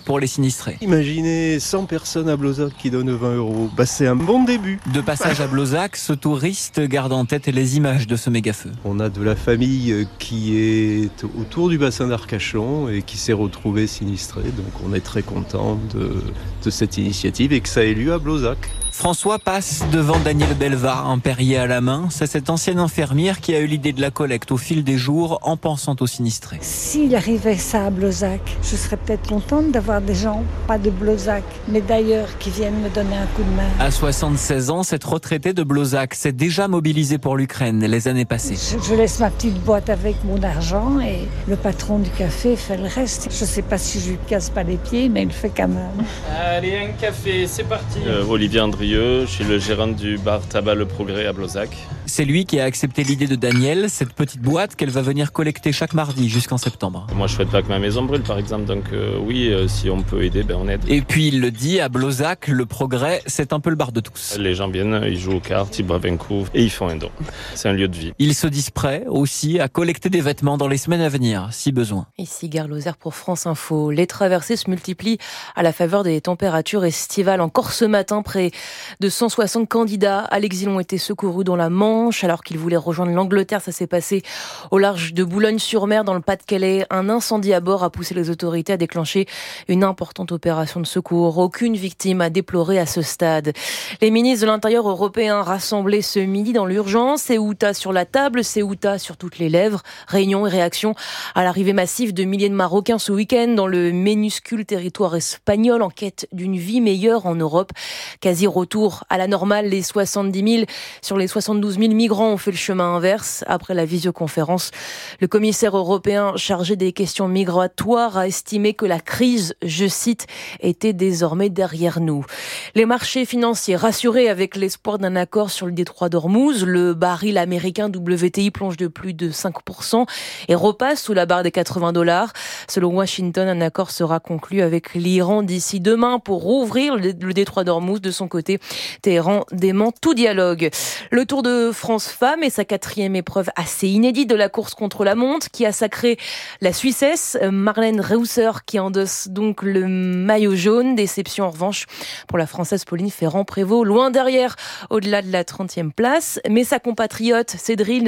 pour les sinistrés. Imaginez 100 personnes à Blozac qui donnent 20 €. C'est un bon début. De passage à Blozac, ce touriste garde en tête les images de ce méga-feu. On a de la famille qui est autour du bassin d'Arcachon et qui s'est retrouvée sinistrée. Donc on est très content de cette initiative et que ça ait lieu à Blozac. François passe devant Daniel Belvar, un perrier à la main. C'est cette ancienne infirmière qui a eu l'idée de la collecte au fil des jours en pensant aux sinistrés. S'il arrivait ça à Blozac, je serais peut-être contente d'avoir des gens, pas de Blozac, mais d'ailleurs, qui viennent me donner un coup de main. À 76 ans, cette retraitée de Blozac s'est déjà mobilisée pour l'Ukraine les années passées. Je laisse ma petite boîte avec mon argent et le patron du café fait le reste. Je ne sais pas si je lui casse pas les pieds, mais il le fait quand même. Allez, un café, c'est parti. Olivier Andrieux, je suis le gérant du bar Tabac Le Progrès à Blozac. C'est lui qui a accepté l'idée de Daniel, cette petite boîte qu'elle va venir collecter chaque mardi jusqu'en septembre. Moi, je souhaite pas que ma maison brûle, par exemple, donc oui, si on peut aider, on aide. Et puis il le dit, à Blozac, Le Progrès, c'est un peu le bar de tous. Les gens viennent, ils jouent aux cartes, ils boivent un coup et ils font un don. C'est un lieu de vie. Ils se disent prêts aussi à collecter des vêtements dans les semaines à venir, si besoin. Ici Gare Lozère pour France Info. Les traversées se multiplient à la faveur des températures estivales. Encore ce matin, près de 160 candidats à l'exil ont été secourus dans la Manche alors qu'ils voulaient rejoindre l'Angleterre. Ça s'est passé au large de Boulogne-sur-Mer dans le Pas-de-Calais. Un incendie à bord a poussé les autorités à déclencher une importante opération de secours. Aucune victime à déplorer à ce stade. Les ministres de l'Intérieur européens rassemblés ce midi dans l'urgence. Ceuta sur la table, Ceuta sur toutes les lèvres. Réunion et réaction à l'arrivée massive de milliers de Marocains ce week-end dans le minuscule territoire espagnol en quête d'une vie meilleure en Europe. Quasi retour à la normale, les 70 000 sur les 72 000 migrants ont fait le chemin inverse. Après la visioconférence, le commissaire européen chargé des questions migratoires a estimé que la crise, je cite, était désormais derrière nous. Les marchés financiers rassurés avec l'espoir d'un accord sur le détroit d'Ormuz. Le baril américain WTI plonge de plus de 5% et repasse sous la barre des $80. Selon Washington, un accord sera conclu avec l'Iran d'ici demain pour rouvrir le détroit d'Ormuz. De son côté, Téhéran dément tout dialogue. Le Tour de France Femmes est sa 4e épreuve assez inédite de la course contre la montre qui a sacré la Suissesse. Marlène Reusser qui endosse donc le maillot jaune. Déception en revanche pour la Française Pauline Ferrand-Prévot, loin derrière au-delà de la 30e place. Mais sa compatriote Cédrine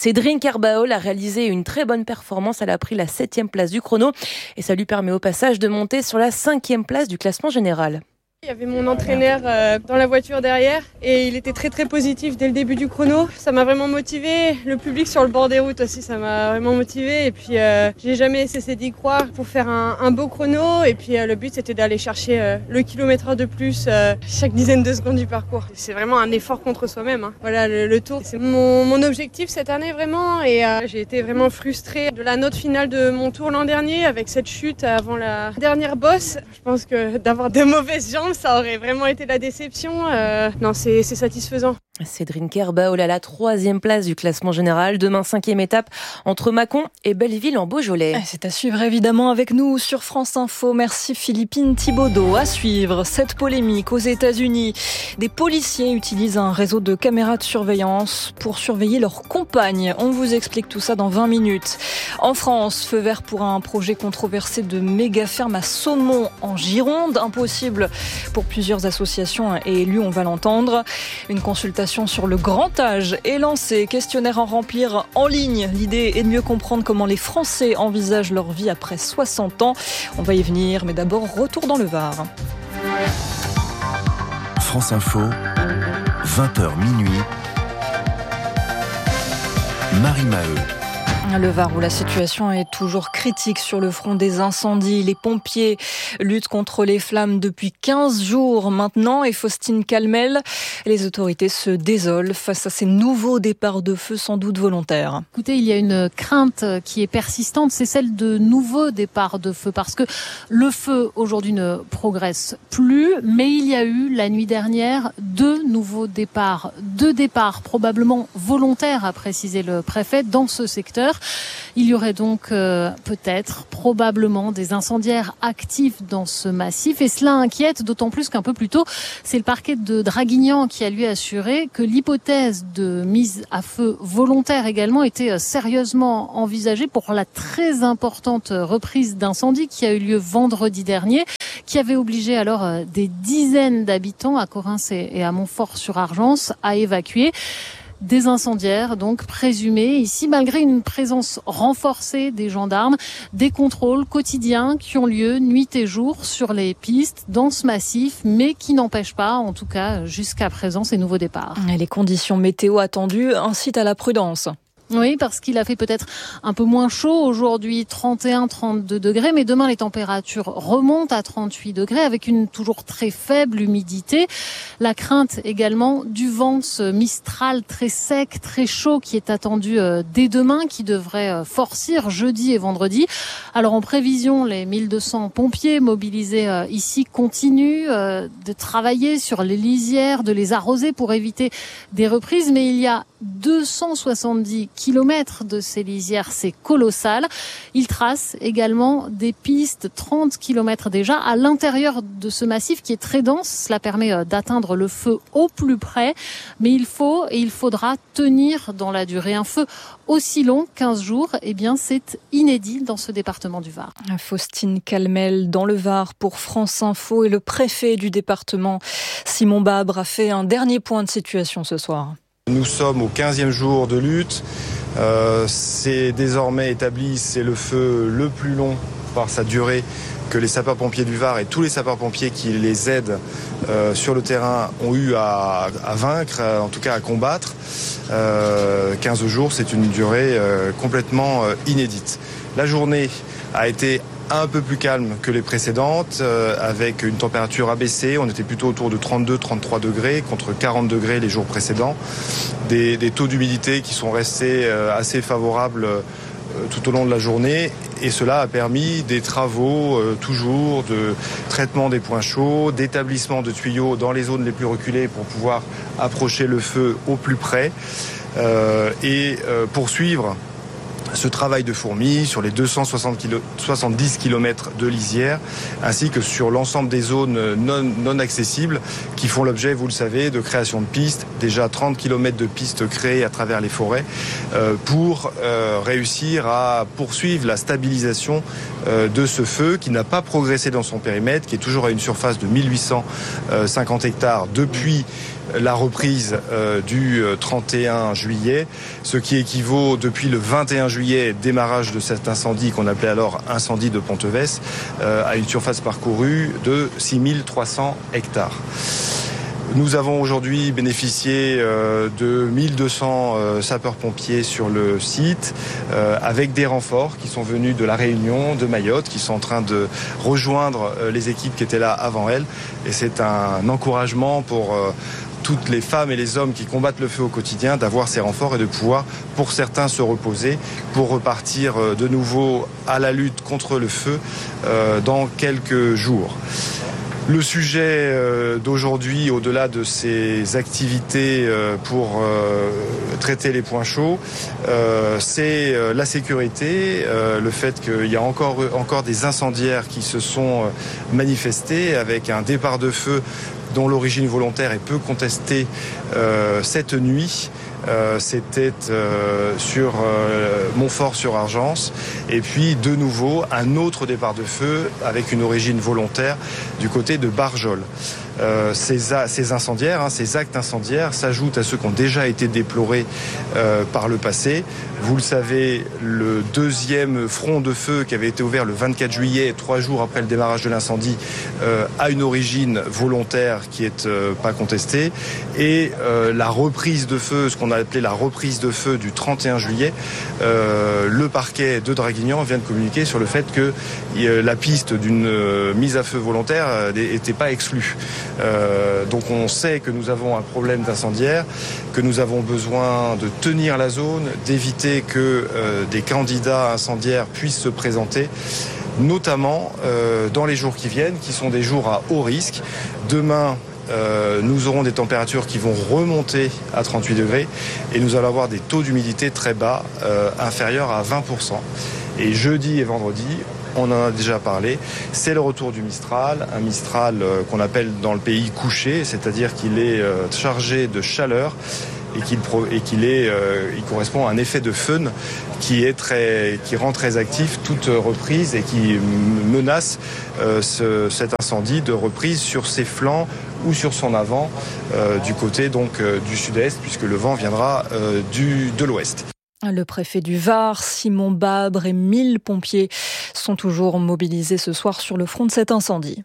Kerbaol a réalisé une très bonne performance. Elle a pris la 7e place du chrono et ça lui permet au passage de monter sur la 5e place du classement général. Il y avait mon entraîneur dans la voiture derrière et il était très très positif dès le début du chrono. Ça m'a vraiment motivé. Le public sur le bord des routes aussi, ça m'a vraiment motivé. Et puis j'ai jamais cessé d'y croire pour faire un beau chrono. Et puis le but c'était d'aller chercher le kilomètre de plus chaque dizaine de secondes du parcours. C'est vraiment un effort contre soi-même. Hein. Voilà, le tour, c'est mon objectif cette année vraiment. Et j'ai été vraiment frustrée de la note finale de mon tour l'an dernier avec cette chute avant la dernière bosse. Je pense que d'avoir de mauvaises jambes, ça aurait vraiment été la déception. Non, c'est satisfaisant. Cédrine Kerbaol à la 3e place du classement général. Demain, 5e étape entre Mâcon et Belleville en Beaujolais. C'est à suivre évidemment avec nous sur France Info. Merci Philippine Thibaudot. À suivre cette polémique aux États-Unis. Des policiers utilisent un réseau de caméras de surveillance pour surveiller leurs compagnes. On vous explique tout ça dans 20 minutes. En France, feu vert pour un projet controversé de méga ferme à Saumont en Gironde. Impossible pour plusieurs associations et élus, on va l'entendre. Une consultation sur le grand âge est lancée. Questionnaire à remplir en ligne. L'idée est de mieux comprendre comment les Français envisagent leur vie après 60 ans. On va y venir, mais d'abord, retour dans le Var. France Info, 20h minuit. Marie Maheu. Le Var où la situation est toujours critique sur le front des incendies. Les pompiers luttent contre les flammes depuis 15 jours maintenant et Faustine Calmel, les autorités se désolent face à ces nouveaux départs de feu sans doute volontaires. Écoutez, il y a une crainte qui est persistante, c'est celle de nouveaux départs de feu parce que le feu aujourd'hui ne progresse plus, mais il y a eu la nuit dernière 2 nouveaux départs. 2 départs probablement volontaires, a précisé le préfet, dans ce secteur. Il y aurait donc probablement des incendiaires actifs dans ce massif et cela inquiète d'autant plus qu'un peu plus tôt, c'est le parquet de Draguignan qui a lui assuré que l'hypothèse de mise à feu volontaire également était sérieusement envisagée pour la très importante reprise d'incendie qui a eu lieu vendredi dernier. qui avait obligé alors des dizaines d'habitants à Corrins et à Montfort-sur-Argence à évacuer. Des incendiaires donc présumés ici, malgré une présence renforcée des gendarmes, des contrôles quotidiens qui ont lieu nuit et jour sur les pistes dans ce massif, mais qui n'empêchent pas, en tout cas jusqu'à présent, ces nouveaux départs. Et les conditions météo attendues incitent à la prudence. Oui, parce qu'il a fait peut-être un peu moins chaud aujourd'hui, 31-32 degrés, mais demain les températures remontent à 38 degrés avec une toujours très faible humidité. La crainte également du vent, ce Mistral très sec, très chaud qui est attendu dès demain, qui devrait forcir jeudi et vendredi. Alors en prévision, les 1200 pompiers mobilisés ici continuent de travailler sur les lisières, de les arroser pour éviter des reprises, mais il y a 270 kilomètres de ces lisières, c'est colossal. Il trace également des pistes, 30 kilomètres déjà, à l'intérieur de ce massif qui est très dense. Cela permet d'atteindre le feu au plus près, mais il faudra tenir dans la durée. Un feu aussi long, 15 jours, eh bien c'est inédit dans ce département du Var. Faustine Calmel dans le Var pour France Info, et le préfet du département, Simon Babre, a fait un dernier point de situation ce soir. Nous sommes au 15e jour de lutte. C'est désormais établi, c'est le feu le plus long par sa durée que les sapeurs-pompiers du Var et tous les sapeurs-pompiers qui les aident sur le terrain ont eu à vaincre, en tout cas à combattre. 15 jours, c'est une durée complètement inédite. La journée a été un peu plus calme que les précédentes, avec une température abaissée. On était plutôt autour de 32-33 degrés contre 40 degrés les jours précédents. Des taux d'humidité qui sont restés assez favorables tout au long de la journée, et cela a permis des travaux toujours de traitement des points chauds, d'établissement de tuyaux dans les zones les plus reculées pour pouvoir approcher le feu au plus près et poursuivre ce travail de fourmi sur les 270 km de lisière, ainsi que sur l'ensemble des zones non accessibles qui font l'objet, vous le savez, de création de pistes. Déjà 30 km de pistes créées à travers les forêts pour réussir à poursuivre la stabilisation de ce feu qui n'a pas progressé dans son périmètre, qui est toujours à une surface de 1850 hectares depuis la reprise du 31 juillet, ce qui équivaut depuis le 21 juillet, démarrage de cet incendie qu'on appelait alors incendie de Ponteves, à une surface parcourue de 6300 hectares. Nous avons aujourd'hui bénéficié de 1200 sapeurs-pompiers sur le site, avec des renforts qui sont venus de La Réunion, de Mayotte, qui sont en train de rejoindre les équipes qui étaient là avant elles. Et c'est un encouragement pour toutes les femmes et les hommes qui combattent le feu au quotidien, d'avoir ces renforts et de pouvoir, pour certains, se reposer pour repartir de nouveau à la lutte contre le feu dans quelques jours. Le sujet d'aujourd'hui, au-delà de ces activités pour traiter les points chauds, c'est la sécurité, le fait qu'il y a encore des incendiaires qui se sont manifestés avec un départ de feu dont l'origine volontaire est peu contestée cette nuit. C'était sur Montfort-sur-Argence, et puis de nouveau un autre départ de feu avec une origine volontaire du côté de Barjol. Ces incendiaires, ces actes incendiaires s'ajoutent à ceux qui ont déjà été déplorés par le passé. Vous le savez, le deuxième front de feu qui avait été ouvert le 24 juillet, 3 jours après le démarrage de l'incendie, a une origine volontaire qui est pas contestée. Et la reprise de feu, ce qu'on a appelé la reprise de feu du 31 juillet, le parquet de Draguignan vient de communiquer sur le fait que la piste d'une mise à feu volontaire n'était pas exclue. Donc on sait que nous avons un problème d'incendiaire, que nous avons besoin de tenir la zone, d'éviter que des candidats incendiaires puissent se présenter, notamment dans les jours qui viennent, qui sont des jours à haut risque. Demain, nous aurons des températures qui vont remonter à 38 degrés et nous allons avoir des taux d'humidité très bas, inférieurs à 20%. Et jeudi et vendredi, on en a déjà parlé, c'est le retour du Mistral, un Mistral qu'on appelle dans le pays couché, c'est-à-dire qu'il est chargé de chaleur et il correspond à un effet de fun qui rend très actif toute reprise et qui menace cet incendie de reprise sur ses flancs ou sur son avant du côté donc du sud-est, puisque le vent viendra de l'ouest. Le préfet du Var, Simon Babre, et 1000 pompiers sont toujours mobilisés ce soir sur le front de cet incendie.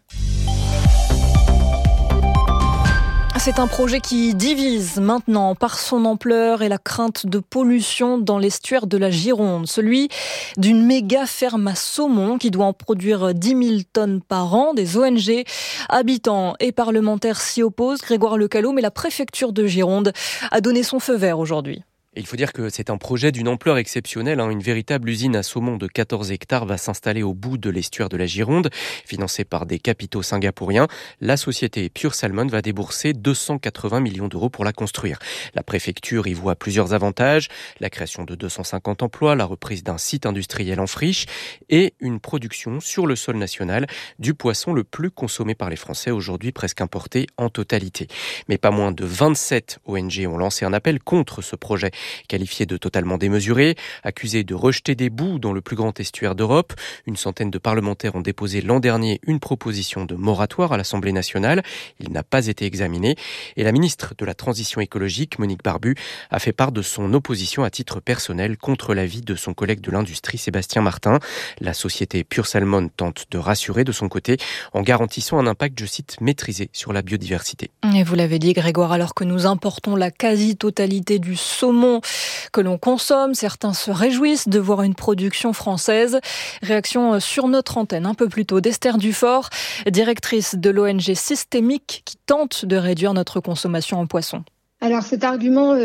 C'est un projet qui divise maintenant par son ampleur et la crainte de pollution dans l'estuaire de la Gironde. Celui d'une méga ferme à saumon qui doit en produire 10 000 tonnes par an. Des ONG, habitants et parlementaires s'y opposent. Grégoire Lecallot, mais la préfecture de Gironde a donné son feu vert aujourd'hui. Et il faut dire que c'est un projet d'une ampleur exceptionnelle. Une véritable usine à saumon de 14 hectares va s'installer au bout de l'estuaire de la Gironde. Financée par des capitaux singapouriens, la société Pure Salmon va débourser 280 millions d'euros pour la construire. La préfecture y voit plusieurs avantages. La création de 250 emplois, la reprise d'un site industriel en friche et une production sur le sol national du poisson le plus consommé par les Français, aujourd'hui presque importé en totalité. Mais pas moins de 27 ONG ont lancé un appel contre ce projet. Qualifié de totalement démesuré, accusé de rejeter des boues dans le plus grand estuaire d'Europe. Une centaine de parlementaires ont déposé l'an dernier une proposition de moratoire à l'Assemblée nationale. Il n'a pas été examiné. Et la ministre de la Transition écologique, Monique Barbu, a fait part de son opposition à titre personnel contre l'avis de son collègue de l'industrie, Sébastien Martin. La société Pure Salmon tente de rassurer de son côté en garantissant un impact, je cite, maîtrisé sur la biodiversité. Et vous l'avez dit, Grégoire, alors que nous importons la quasi-totalité du saumon que l'on consomme, certains se réjouissent de voir une production française. Réaction sur notre antenne un peu plus tôt d'Esther Dufort, directrice de l'ONG Systémique qui tente de réduire notre consommation en poisson. Alors cet argument,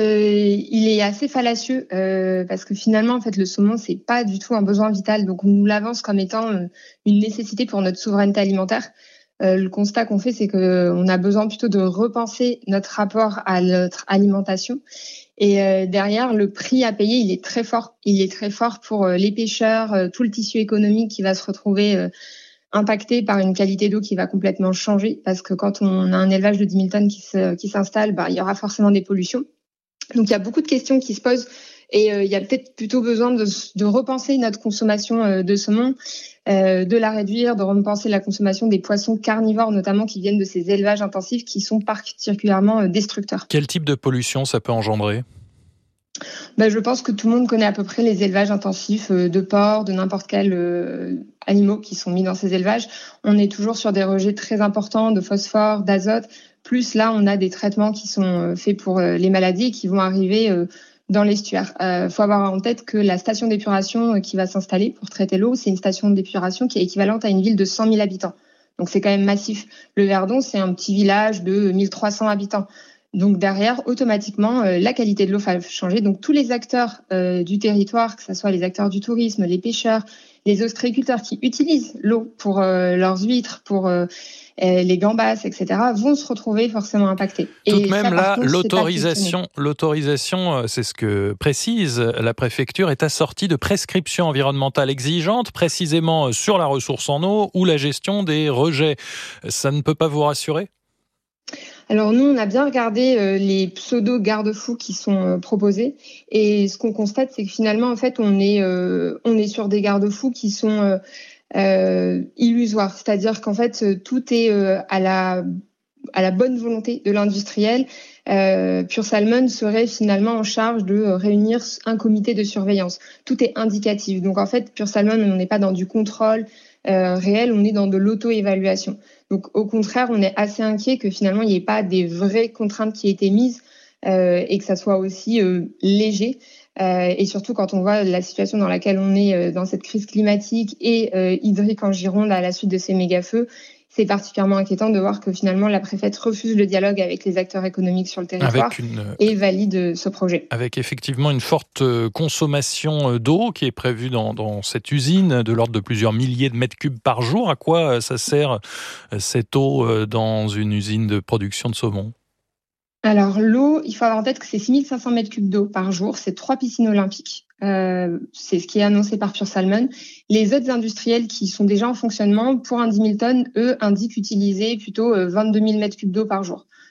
il est assez fallacieux parce que finalement, en fait, le saumon, c'est pas du tout un besoin vital. Donc on nous l'avance comme étant une nécessité pour notre souveraineté alimentaire. Le constat qu'on fait, c'est qu'on a besoin plutôt de repenser notre rapport à notre alimentation. Et derrière, le prix à payer, il est très fort. Il est très fort pour les pêcheurs, tout le tissu économique qui va se retrouver impacté par une qualité d'eau qui va complètement changer. Parce que quand on a un élevage de 10 000 tonnes qui s'installe, il y aura forcément des pollutions. Donc il y a beaucoup de questions qui se posent. Et il y a peut-être plutôt besoin de repenser notre consommation de saumon, de la réduire, de repenser la consommation des poissons carnivores, notamment qui viennent de ces élevages intensifs qui sont particulièrement destructeurs. Quel type de pollution ça peut engendrer ? Je pense que tout le monde connaît à peu près les élevages intensifs de porcs, de n'importe quels animaux qui sont mis dans ces élevages. On est toujours sur des rejets très importants de phosphore, d'azote. Plus là, on a des traitements qui sont faits pour les maladies qui vont arriver dans l'estuaire. Faut avoir en tête que la station d'épuration qui va s'installer pour traiter l'eau, c'est une station d'épuration qui est équivalente à une ville de 100 000 habitants. Donc c'est quand même massif. Le Verdon, c'est un petit village de 1300 habitants. Donc derrière, automatiquement, la qualité de l'eau va changer. Donc tous les acteurs du territoire, que ce soit les acteurs du tourisme, les pêcheurs, les ostréiculteurs qui utilisent l'eau pour leurs huîtres, pour les gambas, etc., vont se retrouver forcément impactés. Tout de même, là, l'autorisation, c'est ce que précise la préfecture, est assortie de prescriptions environnementales exigeantes, précisément sur la ressource en eau ou la gestion des rejets. Ça ne peut pas vous rassurer ? Alors nous, on a bien regardé les pseudo-garde-fous qui sont proposés et ce qu'on constate, c'est que finalement, en fait, on est sur des garde-fous qui sont illusoires. C'est-à-dire qu'en fait, tout est à la bonne volonté de l'industriel. Pure Salmon serait finalement en charge de réunir un comité de surveillance. Tout est indicatif. Donc en fait, Pure Salmon, on n'est pas dans du contrôle réel, on est dans de l'auto-évaluation. Donc au contraire, on est assez inquiet que finalement il n'y ait pas des vraies contraintes qui aient été mises et que ça soit aussi léger. Et surtout quand on voit la situation dans laquelle on est dans cette crise climatique et hydrique en Gironde à la suite de ces méga-feux, c'est particulièrement inquiétant de voir que finalement la préfète refuse le dialogue avec les acteurs économiques sur le territoire et valide ce projet. Avec effectivement une forte consommation d'eau qui est prévue dans cette usine de l'ordre de plusieurs milliers de mètres cubes par jour. À quoi ça sert cette eau dans une usine de production de saumon ? Alors l'eau, il faut avoir en tête que c'est 6500 mètres cubes d'eau par jour, c'est 3 piscines olympiques. C'est ce qui est annoncé par Pure Salmon. Les autres industriels qui sont déjà en fonctionnement, pour un 10 000 tonnes, eux, indiquent utiliser plutôt 22 000 mètres cubes d'eau par jour.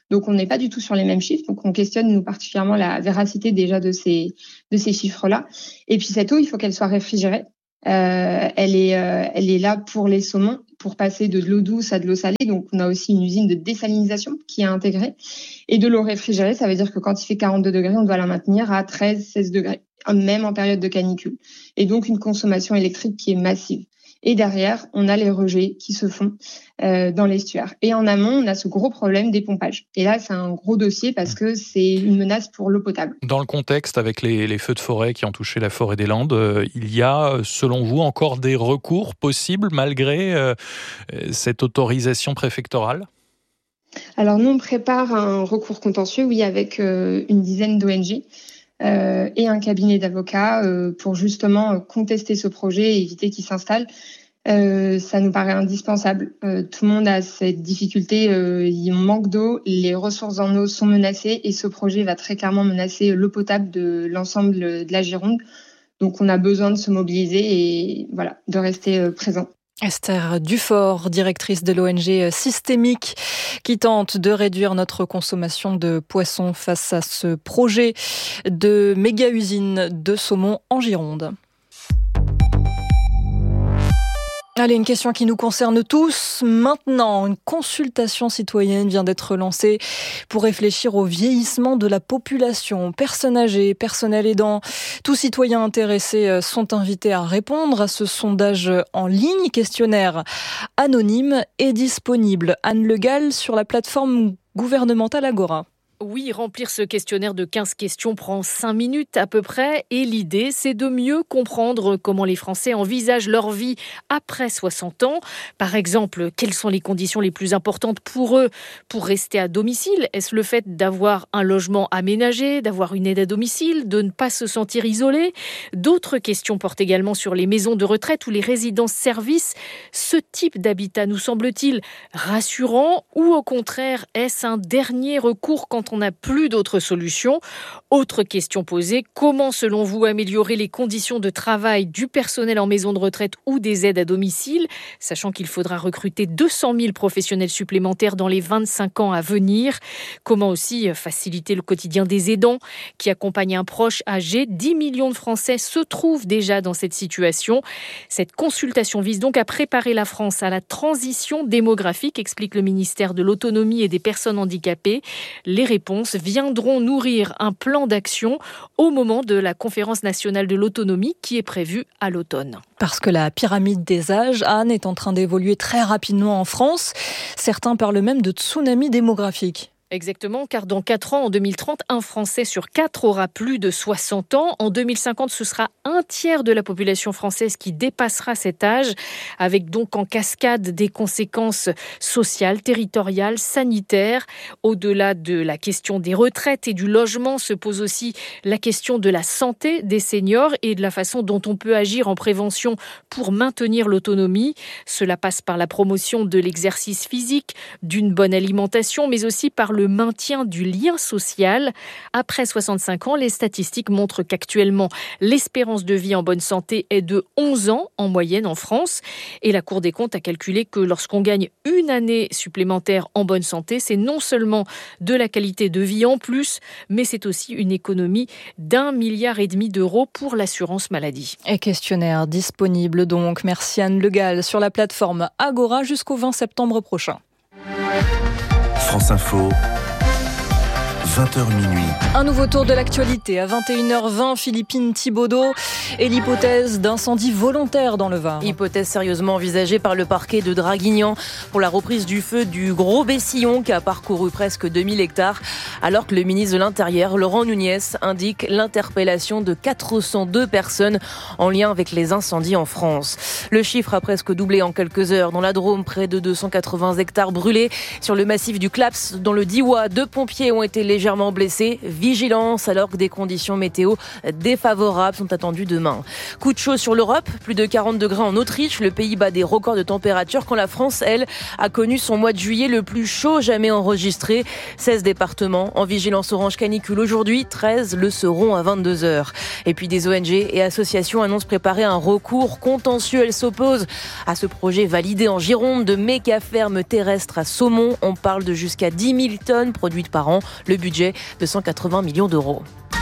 Donc on n'est pas du tout sur les mêmes chiffres. Donc on questionne nous particulièrement la véracité déjà de ces chiffres-là. Et puis cette eau, il faut qu'elle soit réfrigérée. Elle est là pour les saumons, pour passer de l'eau douce à de l'eau salée. Donc, on a aussi une usine de désalinisation qui est intégrée. Et de l'eau réfrigérée, ça veut dire que quand il fait 42 degrés, on doit la maintenir à 13-16 degrés, même en période de canicule. Et donc, une consommation électrique qui est massive. Et derrière, on a les rejets qui se font dans l'estuaire. Et en amont, on a ce gros problème des pompages. Et là, c'est un gros dossier parce que c'est une menace pour l'eau potable. Dans le contexte, avec les feux de forêt qui ont touché la forêt des Landes, il y a, selon vous, encore des recours possibles malgré cette autorisation préfectorale ? Alors, nous, on prépare un recours contentieux, oui, avec une dizaine d'ONG. Et un cabinet d'avocats pour justement contester ce projet et éviter qu'il s'installe. Ça nous paraît indispensable. Tout le monde a cette difficulté, il manque d'eau, les ressources en eau sont menacées et ce projet va très clairement menacer l'eau potable de l'ensemble de la Gironde. Donc on a besoin de se mobiliser et voilà, de rester présent. Esther Dufort, directrice de l'ONG Systémique, qui tente de réduire notre consommation de poissons face à ce projet de méga-usine de saumon en Gironde. Allez, une question qui nous concerne tous. Maintenant, une consultation citoyenne vient d'être lancée pour réfléchir au vieillissement de la population. Personnes âgées, personnel aidant, tous citoyens intéressés sont invités à répondre à ce sondage en ligne. Questionnaire anonyme et disponible. Anne Le Gall sur la plateforme gouvernementale Agora. Oui, remplir ce questionnaire de 15 questions prend 5 minutes à peu près et l'idée, c'est de mieux comprendre comment les Français envisagent leur vie après 60 ans. Par exemple, quelles sont les conditions les plus importantes pour eux pour rester à domicile ? Est-ce le fait d'avoir un logement aménagé, d'avoir une aide à domicile, de ne pas se sentir isolé ? D'autres questions portent également sur les maisons de retraite ou les résidences-services. Ce type d'habitat nous semble-t-il rassurant ou au contraire, est-ce un dernier recours quand on n'a plus d'autres solutions ? Autre question posée, comment selon vous améliorer les conditions de travail du personnel en maison de retraite ou des aides à domicile, sachant qu'il faudra recruter 200 000 professionnels supplémentaires dans les 25 ans à venir ? Comment aussi faciliter le quotidien des aidants qui accompagnent un proche âgé ? 10 millions de Français se trouvent déjà dans cette situation. Cette consultation vise donc à préparer la France à la transition démographique, explique le ministère de l'Autonomie et des Personnes handicapées. Les réponses viendront nourrir un plan d'action au moment de la conférence nationale de l'autonomie qui est prévue à l'automne. Parce que la pyramide des âges, Anne, est en train d'évoluer très rapidement en France. Certains parlent même de tsunami démographique. Exactement, car dans 4 ans, en 2030, un Français sur 4 aura plus de 60 ans. En 2050, ce sera un tiers de la population française qui dépassera cet âge, avec donc en cascade des conséquences sociales, territoriales, sanitaires. Au-delà de la question des retraites et du logement, se pose aussi la question de la santé des seniors et de la façon dont on peut agir en prévention pour maintenir l'autonomie. Cela passe par la promotion de l'exercice physique, d'une bonne alimentation, mais aussi par le maintien du lien social. Après 65 ans, les statistiques montrent qu'actuellement, l'espérance de vie en bonne santé est de 11 ans en moyenne en France. Et la Cour des comptes a calculé que lorsqu'on gagne une année supplémentaire en bonne santé, c'est non seulement de la qualité de vie en plus, mais c'est aussi une économie d'1,5 milliard d'euros pour l'assurance maladie. Et questionnaire disponible donc. Merci Anne Le Gall sur la plateforme Agora jusqu'au 20 septembre prochain. France Info, 20h minuit. Un nouveau tour de l'actualité à 21h20, Philippine Thibaudeau et l'hypothèse d'incendie volontaire dans le Var. Hypothèse sérieusement envisagée par le parquet de Draguignan pour la reprise du feu du Gros Bessillon qui a parcouru presque 2000 hectares, alors que le ministre de l'Intérieur, Laurent Nunez, indique l'interpellation de 402 personnes en lien avec les incendies en France. Le chiffre a presque doublé en quelques heures. Dans la Drôme, près de 280 hectares brûlés. Sur le massif du Claps, dans le Diois, 2 pompiers ont été légèrement légèrement blessés. Vigilance alors que des conditions météo défavorables sont attendues demain. Coup de chaud sur l'Europe, plus de 40 degrés en Autriche. Le pays bat des records de température quand la France, elle, a connu son mois de juillet le plus chaud jamais enregistré. 16 départements en vigilance orange canicule aujourd'hui, 13 le seront à 22h. Et puis des ONG et associations annoncent préparer un recours contentieux. Elles s'opposent à ce projet validé en Gironde de méga-ferme terrestre à saumon. On parle de jusqu'à 10 000 tonnes produites par an. Le budget de 180 millions d'euros.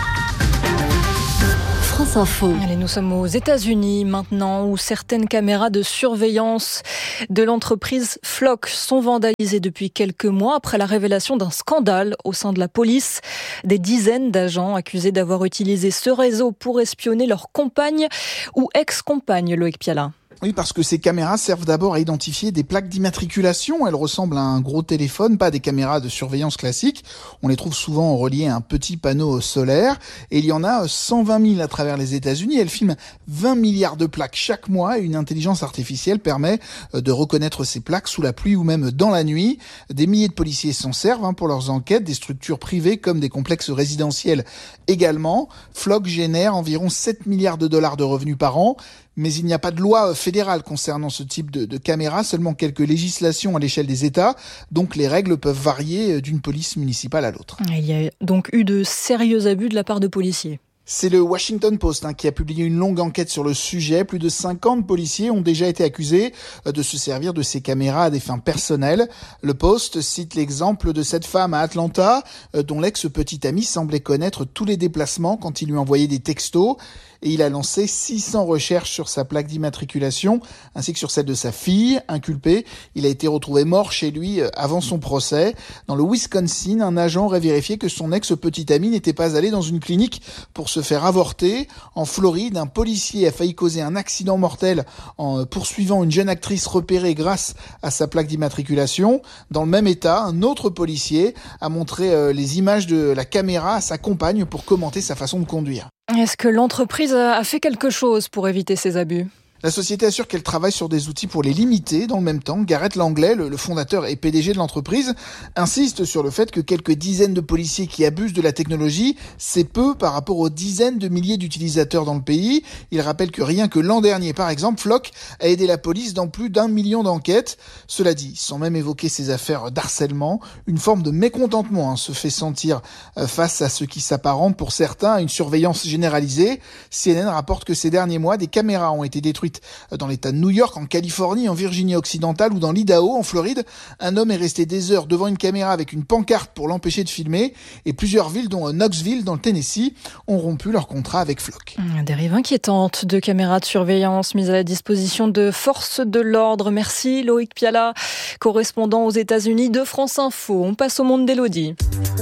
France Info. Allez, nous sommes aux États-Unis maintenant, où certaines caméras de surveillance de l'entreprise Flock sont vandalisées depuis quelques mois après la révélation d'un scandale au sein de la police. Des dizaines d'agents accusés d'avoir utilisé ce réseau pour espionner leurs compagnes ou ex-compagnes, Loïc Piala. Oui, parce que ces caméras servent d'abord à identifier des plaques d'immatriculation. Elles ressemblent à un gros téléphone, pas des caméras de surveillance classiques. On les trouve souvent reliées à un petit panneau solaire. Et il y en a 120 000 à travers les États-Unis. Elles filment 20 milliards de plaques chaque mois. Et une intelligence artificielle permet de reconnaître ces plaques sous la pluie ou même dans la nuit. Des milliers de policiers s'en servent pour leurs enquêtes. Des structures privées comme des complexes résidentiels également. Flock génère environ 7 milliards de dollars de revenus par an. Mais il n'y a pas de loi fédérale concernant ce type de caméra, seulement quelques législations à l'échelle des États. Donc les règles peuvent varier d'une police municipale à l'autre. Il y a donc eu de sérieux abus de la part de policiers. C'est le Washington Post qui a publié une longue enquête sur le sujet. Plus de 50 policiers ont déjà été accusés de se servir de ces caméras à des fins personnelles. Le Post cite l'exemple de cette femme à Atlanta, dont l'ex-petite amie semblait connaître tous les déplacements quand il lui envoyait des textos. Et il a lancé 600 recherches sur sa plaque d'immatriculation, ainsi que sur celle de sa fille, inculpée. Il a été retrouvé mort chez lui avant son procès. Dans le Wisconsin, un agent aurait vérifié que son ex-petite amie n'était pas allée dans une clinique pour se faire avorter. En Floride, un policier a failli causer un accident mortel en poursuivant une jeune actrice repérée grâce à sa plaque d'immatriculation. Dans le même état, un autre policier a montré les images de la caméra à sa compagne pour commenter sa façon de conduire. Est-ce que l'entreprise a fait quelque chose pour éviter ces abus ? La société assure qu'elle travaille sur des outils pour les limiter. Dans le même temps, Garrett Langlais, le fondateur et PDG de l'entreprise, insiste sur le fait que quelques dizaines de policiers qui abusent de la technologie, c'est peu par rapport aux dizaines de milliers d'utilisateurs dans le pays. Il rappelle que rien que l'an dernier, par exemple, Flock a aidé la police dans plus d'1 million d'enquêtes. Cela dit, sans même évoquer ces affaires d'harcèlement, une forme de mécontentement se fait sentir face à ce qui s'apparente pour certains à une surveillance généralisée. CNN rapporte que ces derniers mois, des caméras ont été détruites dans l'État de New York, en Californie, en Virginie occidentale ou dans l'Idaho, en Floride. Un homme est resté des heures devant une caméra avec une pancarte pour l'empêcher de filmer. Et plusieurs villes, dont Knoxville, dans le Tennessee, ont rompu leur contrat avec Flock. Dérive inquiétante de caméras de surveillance mises à la disposition de forces de l'ordre. Merci Loïc Piala, correspondant aux États-Unis de France Info. On passe au monde d'Élodie.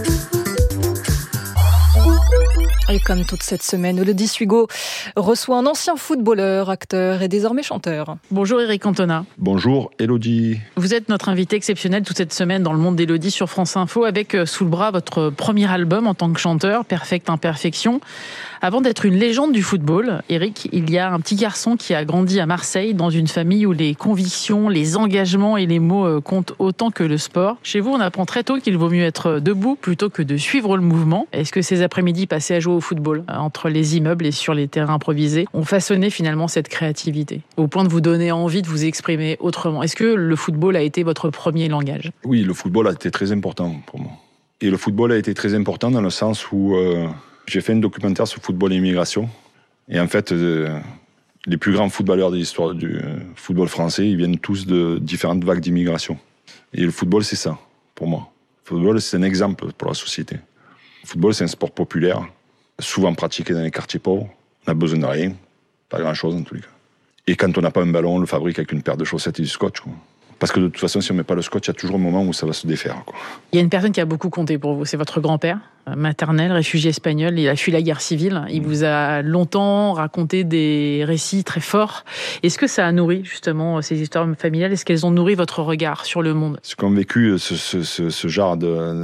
Et comme toute cette semaine, Élodie Sugo reçoit un ancien footballeur, acteur et désormais chanteur. Bonjour Eric Cantona. Bonjour Élodie. Vous êtes notre invité exceptionnel toute cette semaine dans le monde d'Élodie sur France Info avec sous le bras votre premier album en tant que chanteur, Perfecte Imperfection. Avant d'être une légende du football, Eric, il y a un petit garçon qui a grandi à Marseille dans une famille où les convictions, les engagements et les mots comptent autant que le sport. Chez vous, on apprend très tôt qu'il vaut mieux être debout plutôt que de suivre le mouvement. Est-ce que ces après-midi passés à jouer au football entre les immeubles et sur les terrains improvisés ont façonné finalement cette créativité au point de vous donner envie de vous exprimer autrement? Est-ce que le football a été votre premier langage? Oui, le football a été très important pour moi. Et le football a été très important dans le sens où j'ai fait un documentaire sur football et immigration. Et en fait, les plus grands footballeurs de l'histoire du football français, ils viennent tous de différentes vagues d'immigration. Et le football, c'est ça, pour moi. Le football, c'est un exemple pour la société. Le football, c'est un sport populaire, souvent pratiqué dans les quartiers pauvres. On n'a besoin de rien, pas grand-chose en tous les cas. Et quand on n'a pas un ballon, on le fabrique avec une paire de chaussettes et du scotch, quoi. Parce que de toute façon, si on ne met pas le scotch, il y a toujours un moment où ça va se défaire, quoi. Il y a une personne qui a beaucoup compté pour vous, c'est votre grand-père, maternel, réfugié espagnol. Il a fui la guerre civile. Il vous a longtemps raconté des récits très forts. Est-ce que ça a nourri justement ces histoires familiales? Est-ce qu'elles ont nourri votre regard sur le monde? Ce qu'ont vécu ce genre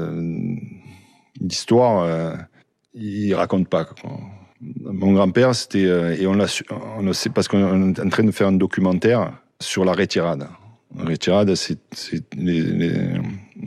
d'histoire, il raconte pas, quoi. Mon grand-père, c'était et on le sait parce qu'on est en train de faire un documentaire sur la retirade. La retirade, c'est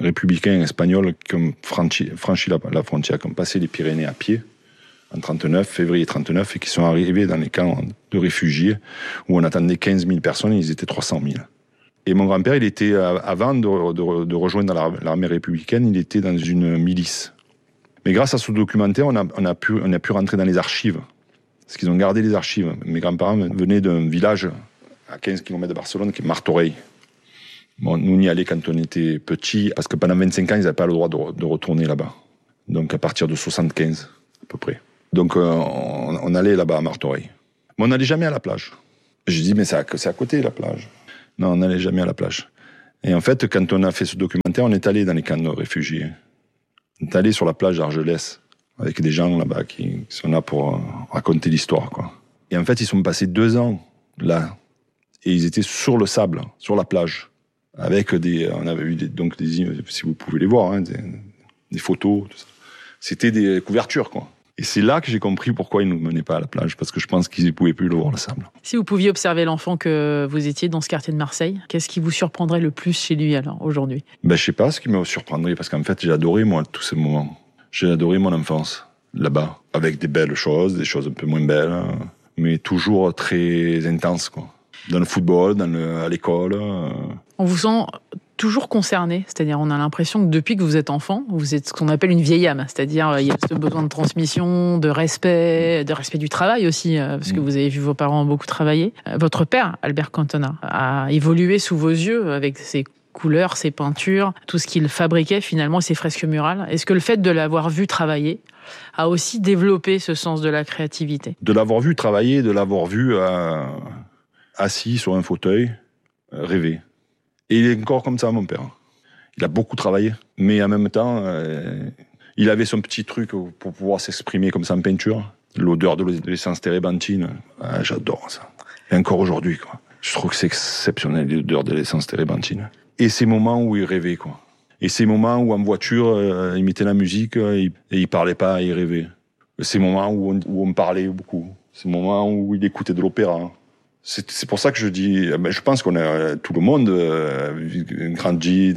républicains espagnols qui ont franchi la frontière, qui ont passé les Pyrénées à pied en 39, février 39, et qui sont arrivés dans les camps de réfugiés où on attendait 15 000 personnes et ils étaient 300 000. Et mon grand-père, il était, avant de rejoindre l'armée républicaine, il était dans une milice. Mais grâce à ce documentaire, on a pu rentrer dans les archives. Parce qu'ils ont gardé les archives. Mes grands-parents venaient d'un village à 15 km de Barcelone qui est Martorell. Bon, nous, on y allait quand on était petits, parce que pendant 25 ans, ils n'avaient pas le droit de retourner là-bas. Donc à partir de 75, à peu près. Donc on allait là-bas à Martorell. Mais on n'allait jamais à la plage. J'ai dit, mais c'est à côté, la plage. Non, on n'allait jamais à la plage. Et en fait, quand on a fait ce documentaire, on est allé dans les camps de réfugiés. On est allé sur la plage d'Argelès, avec des gens là-bas qui sont là pour raconter l'histoire, quoi. Et en fait, ils sont passés 2 ans là. Et ils étaient sur le sable, sur la plage. Avec on avait eu donc des, si vous pouvez les voir, hein, des photos, tout ça. C'était des couvertures, quoi. Et c'est là que j'ai compris pourquoi ils ne nous menaient pas à la plage, parce que je pense qu'ils ne pouvaient plus le voir, le sable. Si vous pouviez observer l'enfant que vous étiez dans ce quartier de Marseille, qu'est-ce qui vous surprendrait le plus chez lui alors, aujourd'hui ? Je sais pas ce qui me surprendrait, parce qu'en fait, j'ai adoré, moi, tous ces moments. J'ai adoré mon enfance, là-bas, avec des belles choses, des choses un peu moins belles, mais toujours très intenses, quoi. Dans le football, à l'école. On vous sent toujours concerné, c'est-à-dire on a l'impression que depuis que vous êtes enfant, vous êtes ce qu'on appelle une vieille âme, c'est-à-dire il y a ce besoin de transmission, de respect du travail aussi, parce que vous avez vu vos parents beaucoup travailler. Votre père, Albert Cantona, a évolué sous vos yeux avec ses couleurs, ses peintures, tout ce qu'il fabriquait finalement, ses fresques murales. Est-ce que le fait de l'avoir vu travailler a aussi développé ce sens de la créativité ? De l'avoir vu travailler, de l'avoir vu assis sur un fauteuil, rêver. Et il est encore comme ça, mon père. Il a beaucoup travaillé, mais en même temps, il avait son petit truc pour pouvoir s'exprimer comme ça en peinture. L'odeur de l'essence térébenthine, j'adore ça. Et encore aujourd'hui, quoi. Je trouve que c'est exceptionnel, l'odeur de l'essence térébenthine. Et ces moments où il rêvait, quoi. Et ces moments où en voiture, il mettait la musique et il parlait pas, il rêvait. Ces moments où on parlait beaucoup. Ces moments où il écoutait de l'opéra. C'est pour ça que je dis, je pense qu'on a tout le monde grandi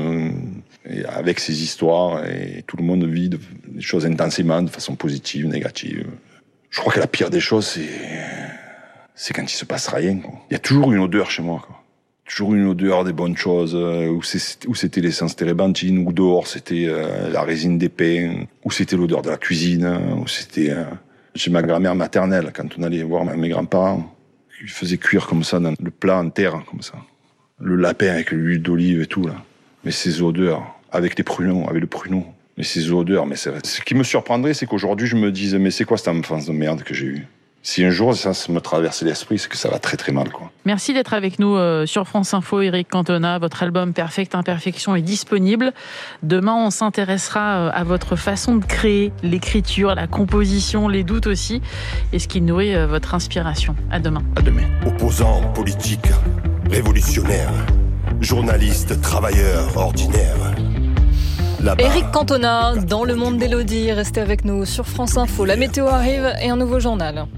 avec ses histoires et tout le monde vit des choses intensément, de façon positive, négative. Je crois que la pire des choses, c'est quand il se passe rien, quoi. Il y a toujours une odeur chez moi, quoi. Toujours une odeur des bonnes choses, où c'était l'essence térébenthine, ou dehors c'était la résine des pains, ou c'était l'odeur de la cuisine, ou c'était chez ma grand-mère maternelle, quand on allait voir mes grands-parents. Il faisait cuire comme ça, dans le plat en terre, comme ça. Le lapin avec l'huile d'olive et tout, là. Mais ces odeurs, avec le pruneau. Mais ces odeurs, mais ce qui me surprendrait, c'est qu'aujourd'hui, je me dise, mais c'est quoi cette enfance de merde que j'ai eue ? Si un jour, ça me traverse l'esprit, c'est que ça va très très mal, quoi. Merci d'être avec nous sur France Info, Éric Cantona. Votre album Perfecte Imperfection est disponible. Demain, on s'intéressera à votre façon de créer, l'écriture, la composition, les doutes aussi, et ce qui nourrit votre inspiration. À demain. À demain. Opposants politiques, révolutionnaires, journalistes, travailleurs, ordinaires. Éric Cantona, dans le monde d'Élodie. Restez avec nous sur France Info. La météo arrive et un nouveau journal.